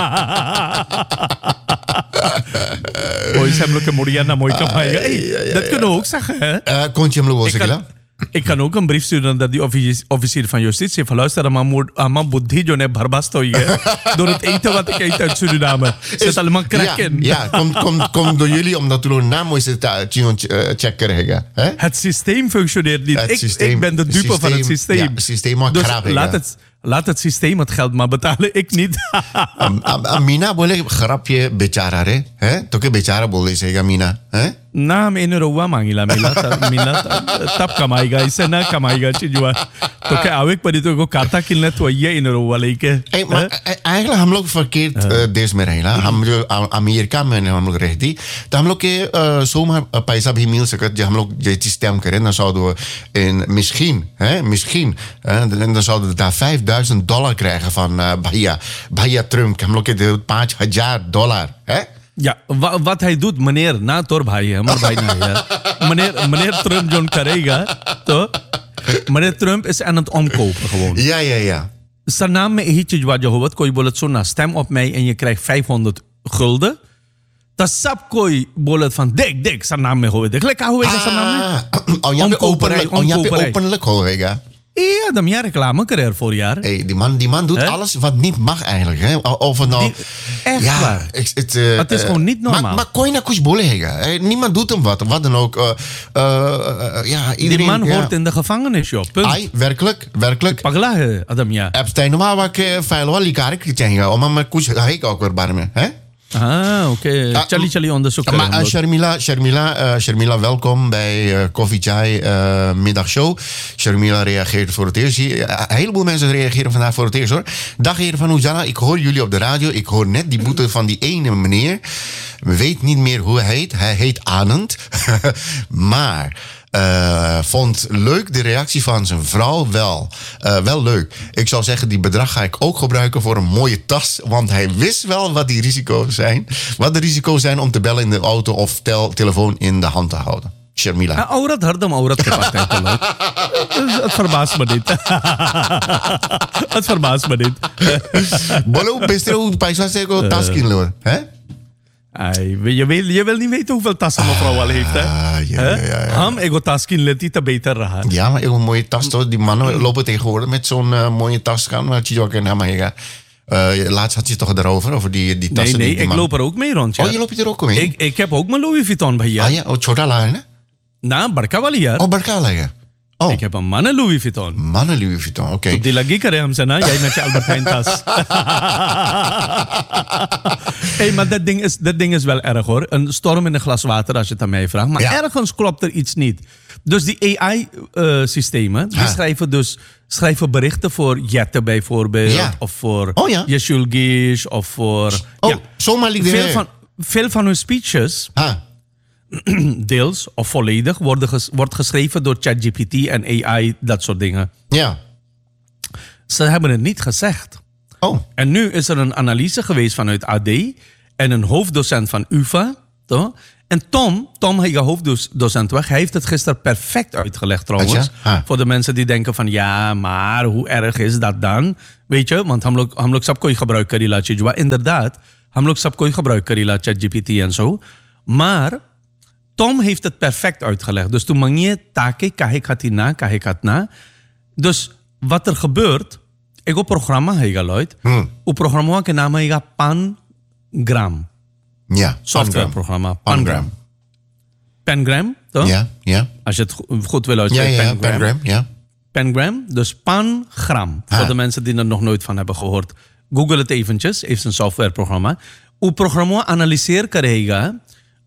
वही से हम लोग के मुड़िया ना मोई कमाएगा dat kunnen we ook zeggen hè Eh, kon je hem nog wel ik zeggen? kan, ik kan ook een brief sturen naar die officier, officier van justitie van luister aan buddhi jo ne barbast hoई है door het eten wat ik eet uit Suriname zit allemaal crack Ja, in ja, kom, kom, kom door jullie omdat toen een naam is het check krijgen. Hè? het systeem functioneert niet Het ik, systeem- ik ben de dupe systeem- van het systeem ja, het systeem maakt dus grap, hè, laat ja. het laat het systeem het geld maar betalen ik niet Am- am- Amina boleh grapje bicara re? Hè? तो के बेचारा बोल रही है Amina, hè? ना मैंने रुआ मांगी ला मिला था मिला था, तब कमाएगा इससे ना कमाएगा चीजुआ तो क्या आवेक पड़ी तो को काटा किलने तो ये इन रुआ लेके Hey, maar e- eigenlijk हम लोग verkeerd uh, देश में रहेला हम जो अ- अमेरिका में हम लोग रहती तो हम लोग के uh, zomaar uh, पैसा भी मिल सकत जो हम लोग जे stem करें dan zouden we in misschien hè misschien uh, dan zouden we daar vijfduizend dollar krijgen van uh, Bahia Bahia Trump हम लोग के दे पाँच हजार dollar hè ja wa, wat hij doet meneer ना तोर भाई है हमारा भाई नहीं है meneer meneer Trump जो करेगा तो meneer Trump is aan het omkopen gewoon ja ja ja zijn naam में यही चीज जो होवत कोई बोलत सुनना stem op mij en je krijgt vijfhonderd gulden तो सब कोई बोलत van dik dik zijn naam में होवे देख ले क्या होवेगा zijn naam में ah, oh, यहाँ पे Omkoperij, openlijk oh, यहाँ पे omkoperij. openlijk होएगा ja dan jij reclame कर ervoor jaar Hey, die man, die man doet Hè? alles wat niet mag eigenlijk. Hè? Of het nou... Die- echt ja, waar. ik- het, eh, Het is eh, gewoon niet normaal. Maar, maar kon je nou kuch bolehega? Eh, Niemand doet hem wat. Wat dan ook. eh, eh, eh, ja, die iedereen... man ja. hoort in de gevangenis joh punt Ai, werkelijk, werkelijk. पगला है अदम या Epstein, normaal wat ik feil wel ikarik चाहिए. Om hem kuch haik ook weer barmen. Hè? हाँ okay Ah, चली चली onderzoek Maar uh, Sharmila, Sharmila, uh, Sharmila, welkom bij uh, Koffie Chai uh, middagshow. Sharmila reageert voor het eerst. Hier, uh, een heleboel mensen reageren vandaag voor het eerst hoor. Dag heren van Hoezana, ik hoor jullie op de radio. Ik hoor net die boete van die ene meneer. Weet niet meer hoe hij heet. Hij heet Anand. maar... Uh, vond leuk de reactie van zijn vrouw wel. Uh, wel leuk. Ik zou zeggen, die bedrag ga ik ook gebruiken voor een mooie tas. Want hij wist wel wat die risico's zijn. Wat de risico's zijn om te bellen in de auto of tel, telefoon in de hand te houden. Sharmila. औरत हरदम औरत के पास है चलो het verbaast me niet het verbaast me niet Bolo, best hoe paisa seko taskin lo. Hè? Ai, je, wil, je wil niet weten hoeveel tassen mevrouw al heeft hè Ah, ja, ja, ja, ja. हम एगो taskin लेती तो beter रहा Ja, maar een mooie tas toch? Die mannen lopen tegenwoordig met zo'n uh, mooie tas gaan. Maar je ook in Hamahega. Uh, laatst had je toch erover, over die, die nee tassen. nee die, die ik man- loop er ook mee rond ja. Oh, je loopt er ook mee? ik, ik heb ook mijn Louis Vuitton भैया Ah ja, oh, chota la, hè? ना बड़का वाली यार Oh, barkala, ja. Oh, ik heb een mannen Louis Vuitton mannen Louis Vuitton, oké. Okay. die lagi करे हमसे ना jij met je Albert Heijn tas hey, maar dat ding, is, dat ding is wel erg hoor. Een storm in een glas water als je het aan mij vraagt. Maar Ja. ergens klopt er iets niet. Dus die A I-systemen, die Ja. schrijven dus schrijven berichten voor Jette bijvoorbeeld. Ja. Of voor Oh ja. Yeshul Gish. Of voor... Oh, ja. zomaar liep veel, de van, veel van hun speeches, Ah, deels of volledig, worden ges, wordt geschreven door ChatGPT en A I, dat soort dingen. ja. Ze hebben het niet gezegd. Oh, En nu is er een analyse geweest vanuit A D en een hoofddocent van U V A. Toch? En Tom, Tom hij hoofddocent weg, hij heeft het gisteren perfect uitgelegd trouwens. Atja? Ah. Voor de mensen die denken van ja, maar hoe erg is dat dan? Weet je, want हम लोग हम लोग सब कोई gebruik करीला चीज़ हुआ. Inderdaad, हम लोग सब कोई gebruik Karila ChatGPT en zo. Maar Tom heeft het perfect uitgelegd. Dus toen mangje take kahe katina kahe katna. Dus wat er gebeurt, ik op programma hega Lloyd. Hmm. O programma के नाम है Pangram. ja. Softwareprogramma. Pangram. Pangram, toch? Ja, ja. Als je het go- goed wil Ja, uitspreken. ja, Pangram, ja. Pangram, dus Pangram. Ah. Voor de mensen die er nog nooit van hebben gehoord. Google het eventjes, heeft een softwareprogramma. O programma analyseer करेगा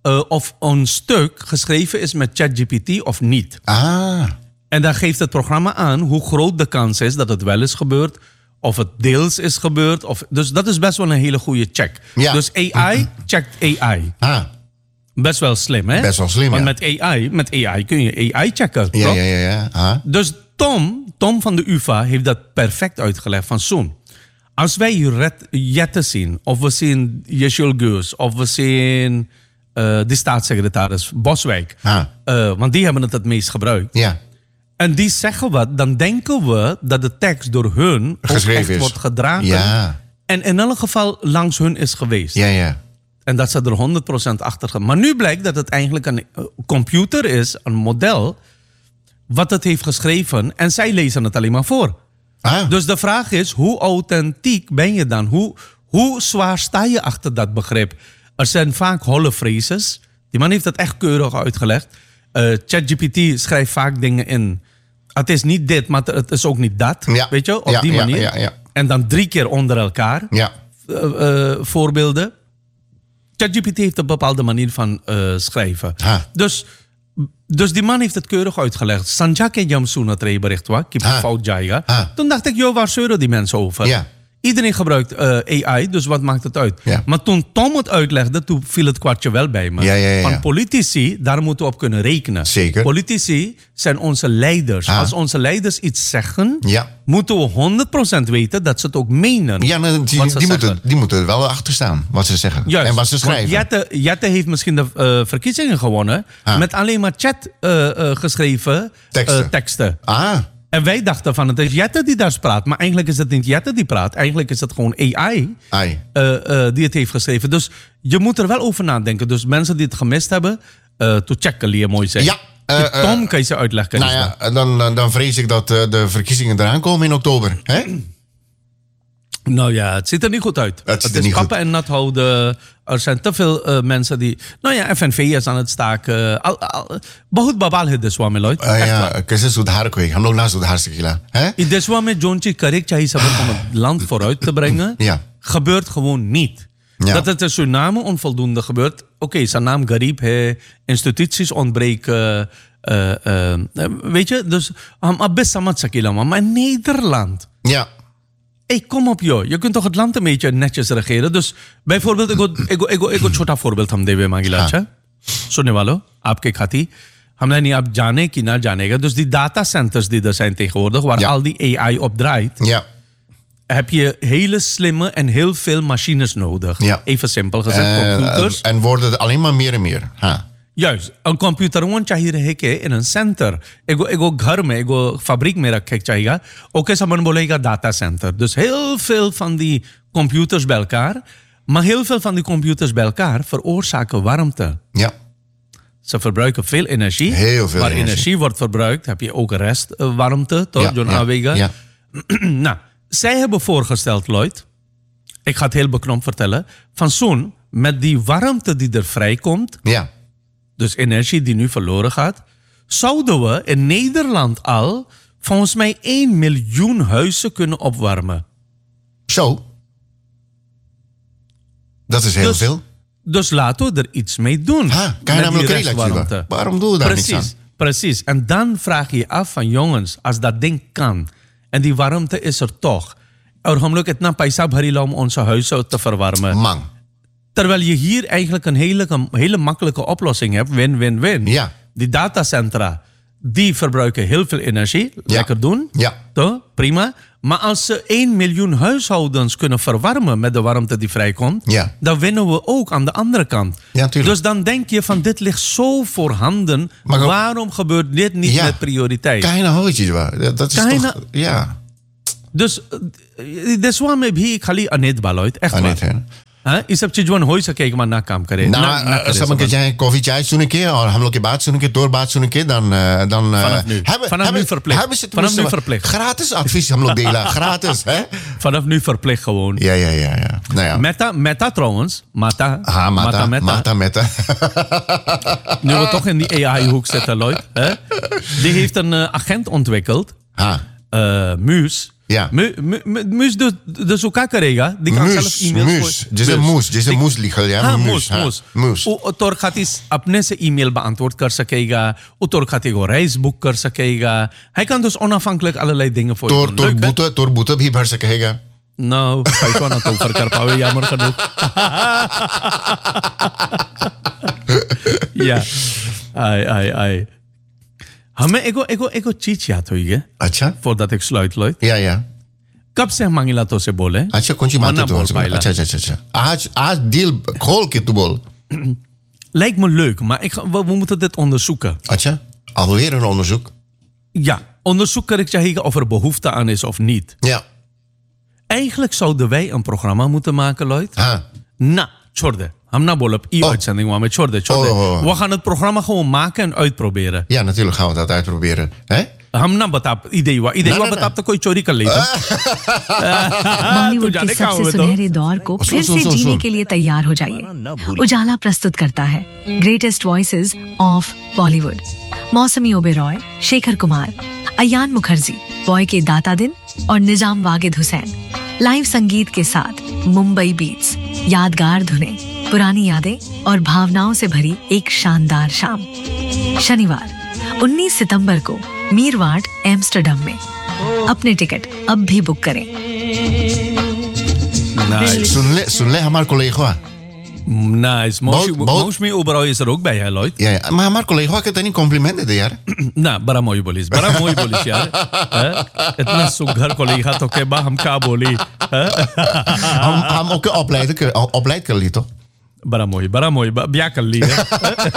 uh, of een stuk geschreven is met ChatGPT of niet. Ah, En dan geeft het programma aan hoe groot de kans is dat het wel is gebeurd, of het deels is gebeurd. Of, dus dat is best wel een hele goede check. Ja. Dus A I checkt A I. ah. Best wel slim, hè? Best wel slim, Want ja. met A I, met A I kun je A I checken, Ja, toch? ja, ja. ja. Ah. Dus Tom, Tom van de U vA heeft dat perfect uitgelegd. Van Soen, als wij Ret- Jette zien, of we zien Yeshul Geus, of we zien uh, de staatssecretaris Boswijk, Ah. uh, want die hebben het het meest gebruikt. Ja, En die zeggen wat, dan denken we dat de tekst door hun ook Geschreven echt is. wordt gedragen. Ja. En in elk geval langs hun is geweest. ja, ja. En dat ze er honderd procent achter gaan. Maar nu blijkt dat het eigenlijk een uh, computer is, een model, wat het heeft geschreven. En zij lezen het alleen maar voor. Ah, Dus de vraag is, hoe authentiek ben je dan? Hoe, hoe zwaar sta je achter dat begrip? Er zijn vaak holle phrases. Die man heeft het echt keurig uitgelegd. Uh, ChatGPT schrijft vaak dingen in. Het is niet dit, maar het is ook niet dat. Ja. Weet je, op Ja, die ja, manier. ja, ja. En dan drie keer onder elkaar. ja. Uh, uh, voorbeelden. ChatGPT heeft een bepaalde manier van uh, schrijven. Ah. Dus, dus die man heeft het keurig uitgelegd. Sanjak en Jamsoen het bericht was. Ik heb Ah. fout jaya. Ah. Toen dacht ik, joh, waar zeuren die mensen over? Ja. Iedereen gebruikt uh, A I, dus wat maakt het uit? Ja. Maar toen Tom het uitlegde, toen viel het kwartje wel bij me. Ja, ja, ja, ja. Van politici, daar moeten we op kunnen rekenen. Zeker. Politici zijn onze leiders. Ah. Als onze leiders iets zeggen, Ja. moeten we honderd procent weten dat ze het ook menen. Ja, nou, die, wat ze die, zeggen. moeten, die moeten er wel achter staan, wat ze zeggen. Juist. En wat ze schrijven. Want Jette, Jette heeft misschien de uh, verkiezingen gewonnen Ah. met alleen maar chat uh, uh, geschreven Teksten. uh, teksten. Ah, En wij dachten van het is Jette die daar praat. Maar eigenlijk is het niet Jette die praat. Eigenlijk is het gewoon A I ai. uh, uh, die het heeft geschreven. Dus je moet er wel over nadenken. Dus mensen die het gemist hebben, uh, to checken, leer mooi zijn. Ja, uh, uh, Tom, kan je ze uitleggen? Nou ja, dan, dan vrees ik dat uh, de verkiezingen eraan komen in oktober. Hè? Nou ja, het ziet er niet goed uit. Het ziet er is niet kappen en nat houden. Er zijn te veel uh, mensen die... Nou ja, F N V is aan het staken. Al, al, बहुत बवाल है देशवा में लोग. Uh, ja, कैसे सुधार कोई हम लोग ना सुधार सकेला hè? In देशवा में जोन चीज correct चाहिए सब om het land vooruit te brengen, Ja. gebeurt gewoon niet. Ja. Dat het in Suriname onvoldoende gebeurt. Oké, okay, zijn naam Garib, he, instituties ontbreken. Uh, uh, weet je, dus हम अब समझ सकेला maar in Nederland. Ja, Hey, kom op joh. Je kunt toch het land een beetje netjes regeren. Dus bijvoorbeeld, ik wil- ik wil- ik wil- ik wil een छोटा voorbeeld हम देवे मांगिला अच्छा सुनने वालों आपके खाती हमने नहीं आप जाने की ना जानेगा. Dus die datacenters die er zijn tegenwoordig, waar Ja. al die A I op draait, ja. heb je hele slimme en heel veel machines nodig. Ja. Even simpel gezegd, Uh, computers. en worden het alleen maar meer en meer. Ha. Juist, een computer gewoon चाहिए रहेगा in een center. एगो एगो घर में एगो fabriek में रखे चाहिए. Oké, ze man bolega data center. Dus heel veel van die computers bij elkaar, maar heel veel van die computers bij elkaar veroorzaken warmte. Ja, Ze verbruiken veel energie. Heel veel Waar energie. energie wordt verbruikt, heb je ook restwarmte, toch, ja, John ja, Awega? ja. Nou, zij hebben voorgesteld, Lloyd, ik ga het heel beknopt vertellen, van zo'n, met die warmte die er vrijkomt, ja. dus energie die nu verloren gaat, zouden we in Nederland al volgens mij één miljoen huizen kunnen opwarmen. Zo. Dat is heel Dus- veel. Dus laten we er iets mee doen. Ha, kan je met namelijk die relaxen. restwarmte. Waarom doe je daar niks Precies, aan? precies. En dan vraag je je af van jongens, als dat ding kan en die warmte is er toch, और हम लोग इतना पैसा भरीला om onze huizen te verwarmen. Man. Terwijl je hier eigenlijk een hele, een hele makkelijke oplossing hebt. Win, win, win. Ja. Die datacentra, die verbruiken heel veel energie. Lekker doen. Ja. Toch? Prima. Maar als ze één miljoen huishoudens kunnen verwarmen met de warmte die vrijkomt, Ja. dan winnen we ook aan de andere kant. Ja, tuurlijk. Dus dan denk je van dit ligt zo voorhanden. Maar ook- waarom gebeurt dit niet Ja. met prioriteit? Keine hootjes waar. Dat dat is Keine- toch... Ja. Dus deswa में भी खाली अनेत बालोइत echt Ah, waar. net, hè. हाँ, ये सब चीज वन हो ही सकेगा ना काम करे Nou, ना- ना uh, करे सब सब। के चाहे कॉफी चाय सुनेंगे और हम लोग की बात सुनेंगे दो बात सुनेंगे dan uh, dan uh, Vanaf nu. hebben Vanaf hebben, nu verplicht. hebben ze Vanaf tenminste nu verplicht. gratis advies हम लोग delen gratis hè. Vanaf nu verplicht gewoon. Ja ja ja ja. Nou ja. Meta, Meta trouwens, Mata, Ha, mata, Meta, mata, meta. nu we toch in die A I-hoek zitten, Lloyd, hè? Die heeft een uh, agent ontwikkeld, Ha. uh, Muus, Ja. Mu- mu- mu- Muus dus, dus hoe kan krijgen? Die kan zelf Moes, e-mails moes. Dit is een moes. Dit is een moesliegel, ja. हाँ Moes, मूस हाँ, मूस moes. वो तो खाती अपने से email beantwoord कर सकेगा वो तो खाती को reis boek कर सकेगा hij kan dus onafhankelijk allerlei dingen voor je Door, doen. door Leuk, hè? boete, door boete भी भर सकेगा. Nou, ga je gewoon over कर पावे jammer genoeg. Ja, ai ai ai. हमें एगो एगो एगो चीज याद हुई है अच्छा voordat ik sluit Lloyd. या या कब से हम मांगिला तो से बोले अच्छा कौन सी Manna बात है बोल तो पाइला. अच्छा अच्छा अच्छा अच्छा आज आज deal खोल के तू बोल. Lijkt me leuk, maar ik, ga- we, we moeten dit onderzoeken. अच्छा alweer een onderzoek. Ja, onderzoek kan ik zeggen of er behoefte aan is of niet. Ja. Eigenlijk zouden wij een programma moeten maken, Lloyd. हाँ Na, छोड़ हम ना बोल ई Oh. uitzending maar met छोड़ दे छोड़ दे. Oh, oh, oh. We gaan het programma gewoon maken en uitproberen. ja natuurlijk gaan we dat uitproberen. Hè? हम ना बता idee हुआ idee ना, हुआ ना, बता तो कोई चोरी कर लेगा. बॉलीवुड जाने के कहाँ सबसे हुए तो? सुनहरे दौर को सुन, फिर सुन, से सुन, जीने सुन। के लिए तैयार हो जाइए. उजाला प्रस्तुत करता है ग्रेटेस्ट वॉइसेस ऑफ बॉलीवुड. मौसमी ओबेरॉय, शेखर कुमार, अयान मुखर्जी, बॉय के दाता दिन और निजाम वागिद हुसैन. लाइव संगीत के साथ मुंबई बीट्स, यादगार धुनें, पुरानी यादें और भावनाओं से भरी एक शानदार शाम. शनिवार उन्नीस सितंबर को मीरवाट एम्स्टरडम में. अपने टिकट अब भी बुक करें. Nice. सुन ले सुन ले हमारे collega. Nice. बहुत- बहुत- Mosmi Oberoi is er ook bij, hè, Lloyd? Ja, ja, maar हमारे collega के तनी complimenten दे यार. ना बड़ा मोई बोलिस बड़ा मोई बोलिस यार. हैं? इतना सुघर को लिखा तो के बा हम क्या बोली. हैं? हम हम ook opleiden ke- opleid कर ली तो. बड़ा मोई बड़ा मोई ब्या कर ली है.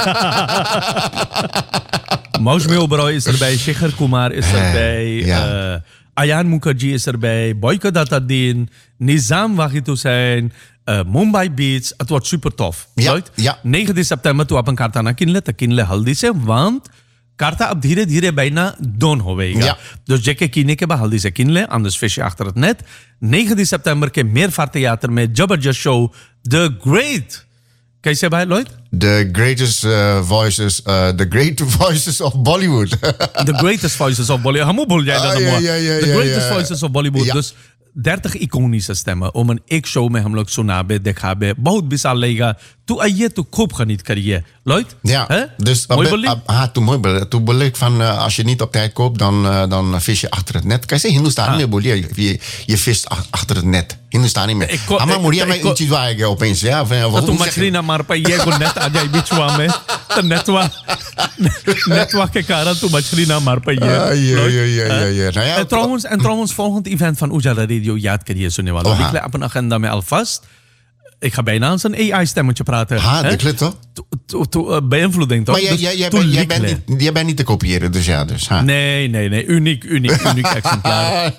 Mosmi Oberoi is erbij, Shekhar Kumar is erbij, ja. uh, Ayan Mukherjee is erbij, Boyka Datadin, Nizam Wahid Hussain, uh, Mumbai Beats. Het wordt super tof. Ja, Lloyd? ja. negentiende september तो अपन कार्ता ना किनले तो किनले हल्दी से want कार्ता अब धीरे धीरे bijna don होवेगा. Ja. Dus जेके कीने के बाद हल्दी से Kinley, anders vis je achter het net. negentiende september के मेरवाट theater में जबरदस्त show The Great. कैसे भाई Lloyd? The greatest uh, voices, uh, the great voices of Bollywood. The Greatest Voices of Bollywood. हम बोल जाए Ah, ना ja, तो ja, ja, The ja, Greatest ja. Voices of Bollywood. Ja. Dus dertig iconische stemmen om een एक show में हम लोग सुनाबे दिखाबे बहुत विशाल लगेगा. तू आइए तू खूब गनीत करिए Lloyd. Ja, Hè? dus Mooi op- बोली? op- ah, toen mooi बोले. Toen बोले ik van uh, als je niet op tijd koopt, dan, uh, dan vis je achter het net. कैसे हिंदुस्तानी में बोलिए je, je vist ach- achter het net. हिंदुस्तानी में. Ik ko- हमारा ik- मुड़िया ik में ko- इन चीजों आएगा opeens ja. Of, of, Dat toen hoe zeg je? मछली ना मार पाई ये को नेट आ जाए बिचवा में तो नेटवा नेटवा के कारण तू मछली ना मार पाई है. Ah, ja, ja, ja, ja, ja. Nou ja, En trouwens, en trouwens, volgend event van Ujala Radio याद करिए सुनने वालों. Oh, Ik हाँ. leg op een agenda में alvast. Ik ga bijna aan zijn A I-stemmetje praten. Ha, hè? dat klopt toch? To- to- to- eh, beïnvloeding toch? Maar jij, Dus jij, jij, to bent, jij, likle. bent niet, jij bent niet te kopiëren, dus ja. Dus, ha. Nee, nee, nee. Uniek, uniek, uniek exemplaar.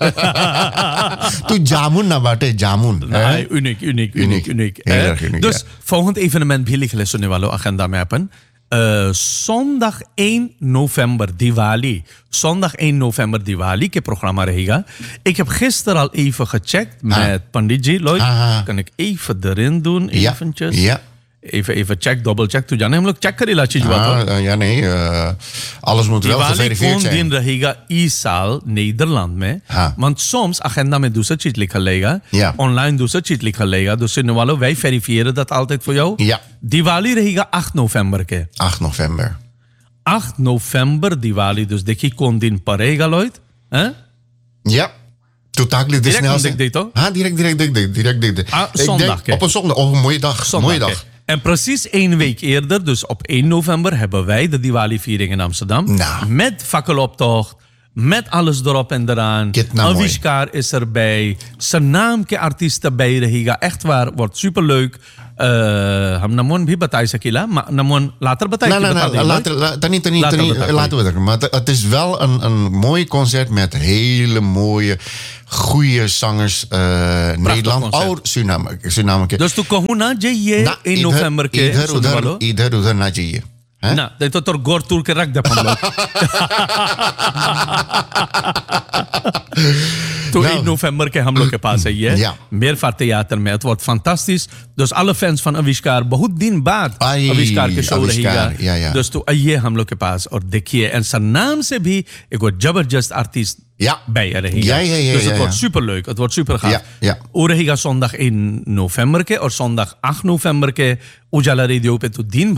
Toen jamun na baटे jamun. Nee, uniek, uniek, uniek, Uniek. uniek. Heel hè? erg uniek, Dus ja. volgend evenement भी लिख ले सुनने वालों agenda में अपन. Uh, zondag één november Diwali. Zondag één november Diwali के programma रहेगा. Ik heb gisteren al even gecheckt met Panditji Lloyd. Ah. Kan ik even erin doen, Ja, eventjes. ja. Even, even check, double check. Tu जाने हम लोग check करेला चीज बात. Ah, uh, ja, nee. uh, alles moet wel Diwali geverifieerd कौन दिन zijn. रहेगा इस साल नीदरलैंड में. हाँ. Want soms agenda में दूसरा चीज लिखा रहेगा. Ja. Online दूसरा चीज लिखा रहेगा. Dus सुनने वालों wij verifiëren dat altijd voor jou. Ja. Diwali रहेगा acht november के. acht november. acht november Diwali. Dus देखिए कौन दिन पड़ेगा Lloyd. Huh? Ja. Totaal de Direct snelste. om dik, toch? Ha, direct, direct, direct, direct, direct, direct. Ah, Ik zondag, denk hè? op een zondag. Op een mooie dag. Zondag, mooie hè. dag. En precies één week eerder, dus op één november, hebben wij de Diwali-viering in Amsterdam. Nou. Met fakkeloptocht, met alles erop en eraan. Kit nou mooi. Avishkar is erbij. Zijn naam के artiest erbij रहेगा. Echt waar, wordt superleuk. Uh, हम नमोन भी बता सकेला, maar नमोन later बताए Nee, कि nee, बता nee. देगा. Later, la- dan niet, dan niet, Later dan niet, bedankt. laten we dat. Maar het- het is wel een, een mooi concert met hele mooie, goede zangers. uh, Nederland, concert. oud Suriname. Suriname. Dus तू कहूँ ना जाइए ना, in इधर- november के इधर सुनने उधर वालों. इधर उधर ना चाहिए हैं? ना नहीं तो तोर गोर तूर के रख दे हम लोग. तो Nou. één november के हम लोग के पास है ये Ja. Meervaart Theater में het wordt fantastisch dus alle fans van Avishkar बहुत दिन बाद Ai, Avishkar के शो Avishkar, रहेगा ja, ja. dus तो आइए हम लोग के पास और देखिए en zijn naam से भी एक वो जबरदस्त artiest Ja. bij je रहेगा Ja, ja, ja, dus ja, het wordt ja. superleuk het wordt super gaaf Ja, ja. वो रहेगा zondag één november के और zondag acht november के उजाला रेडियो पे तो दिन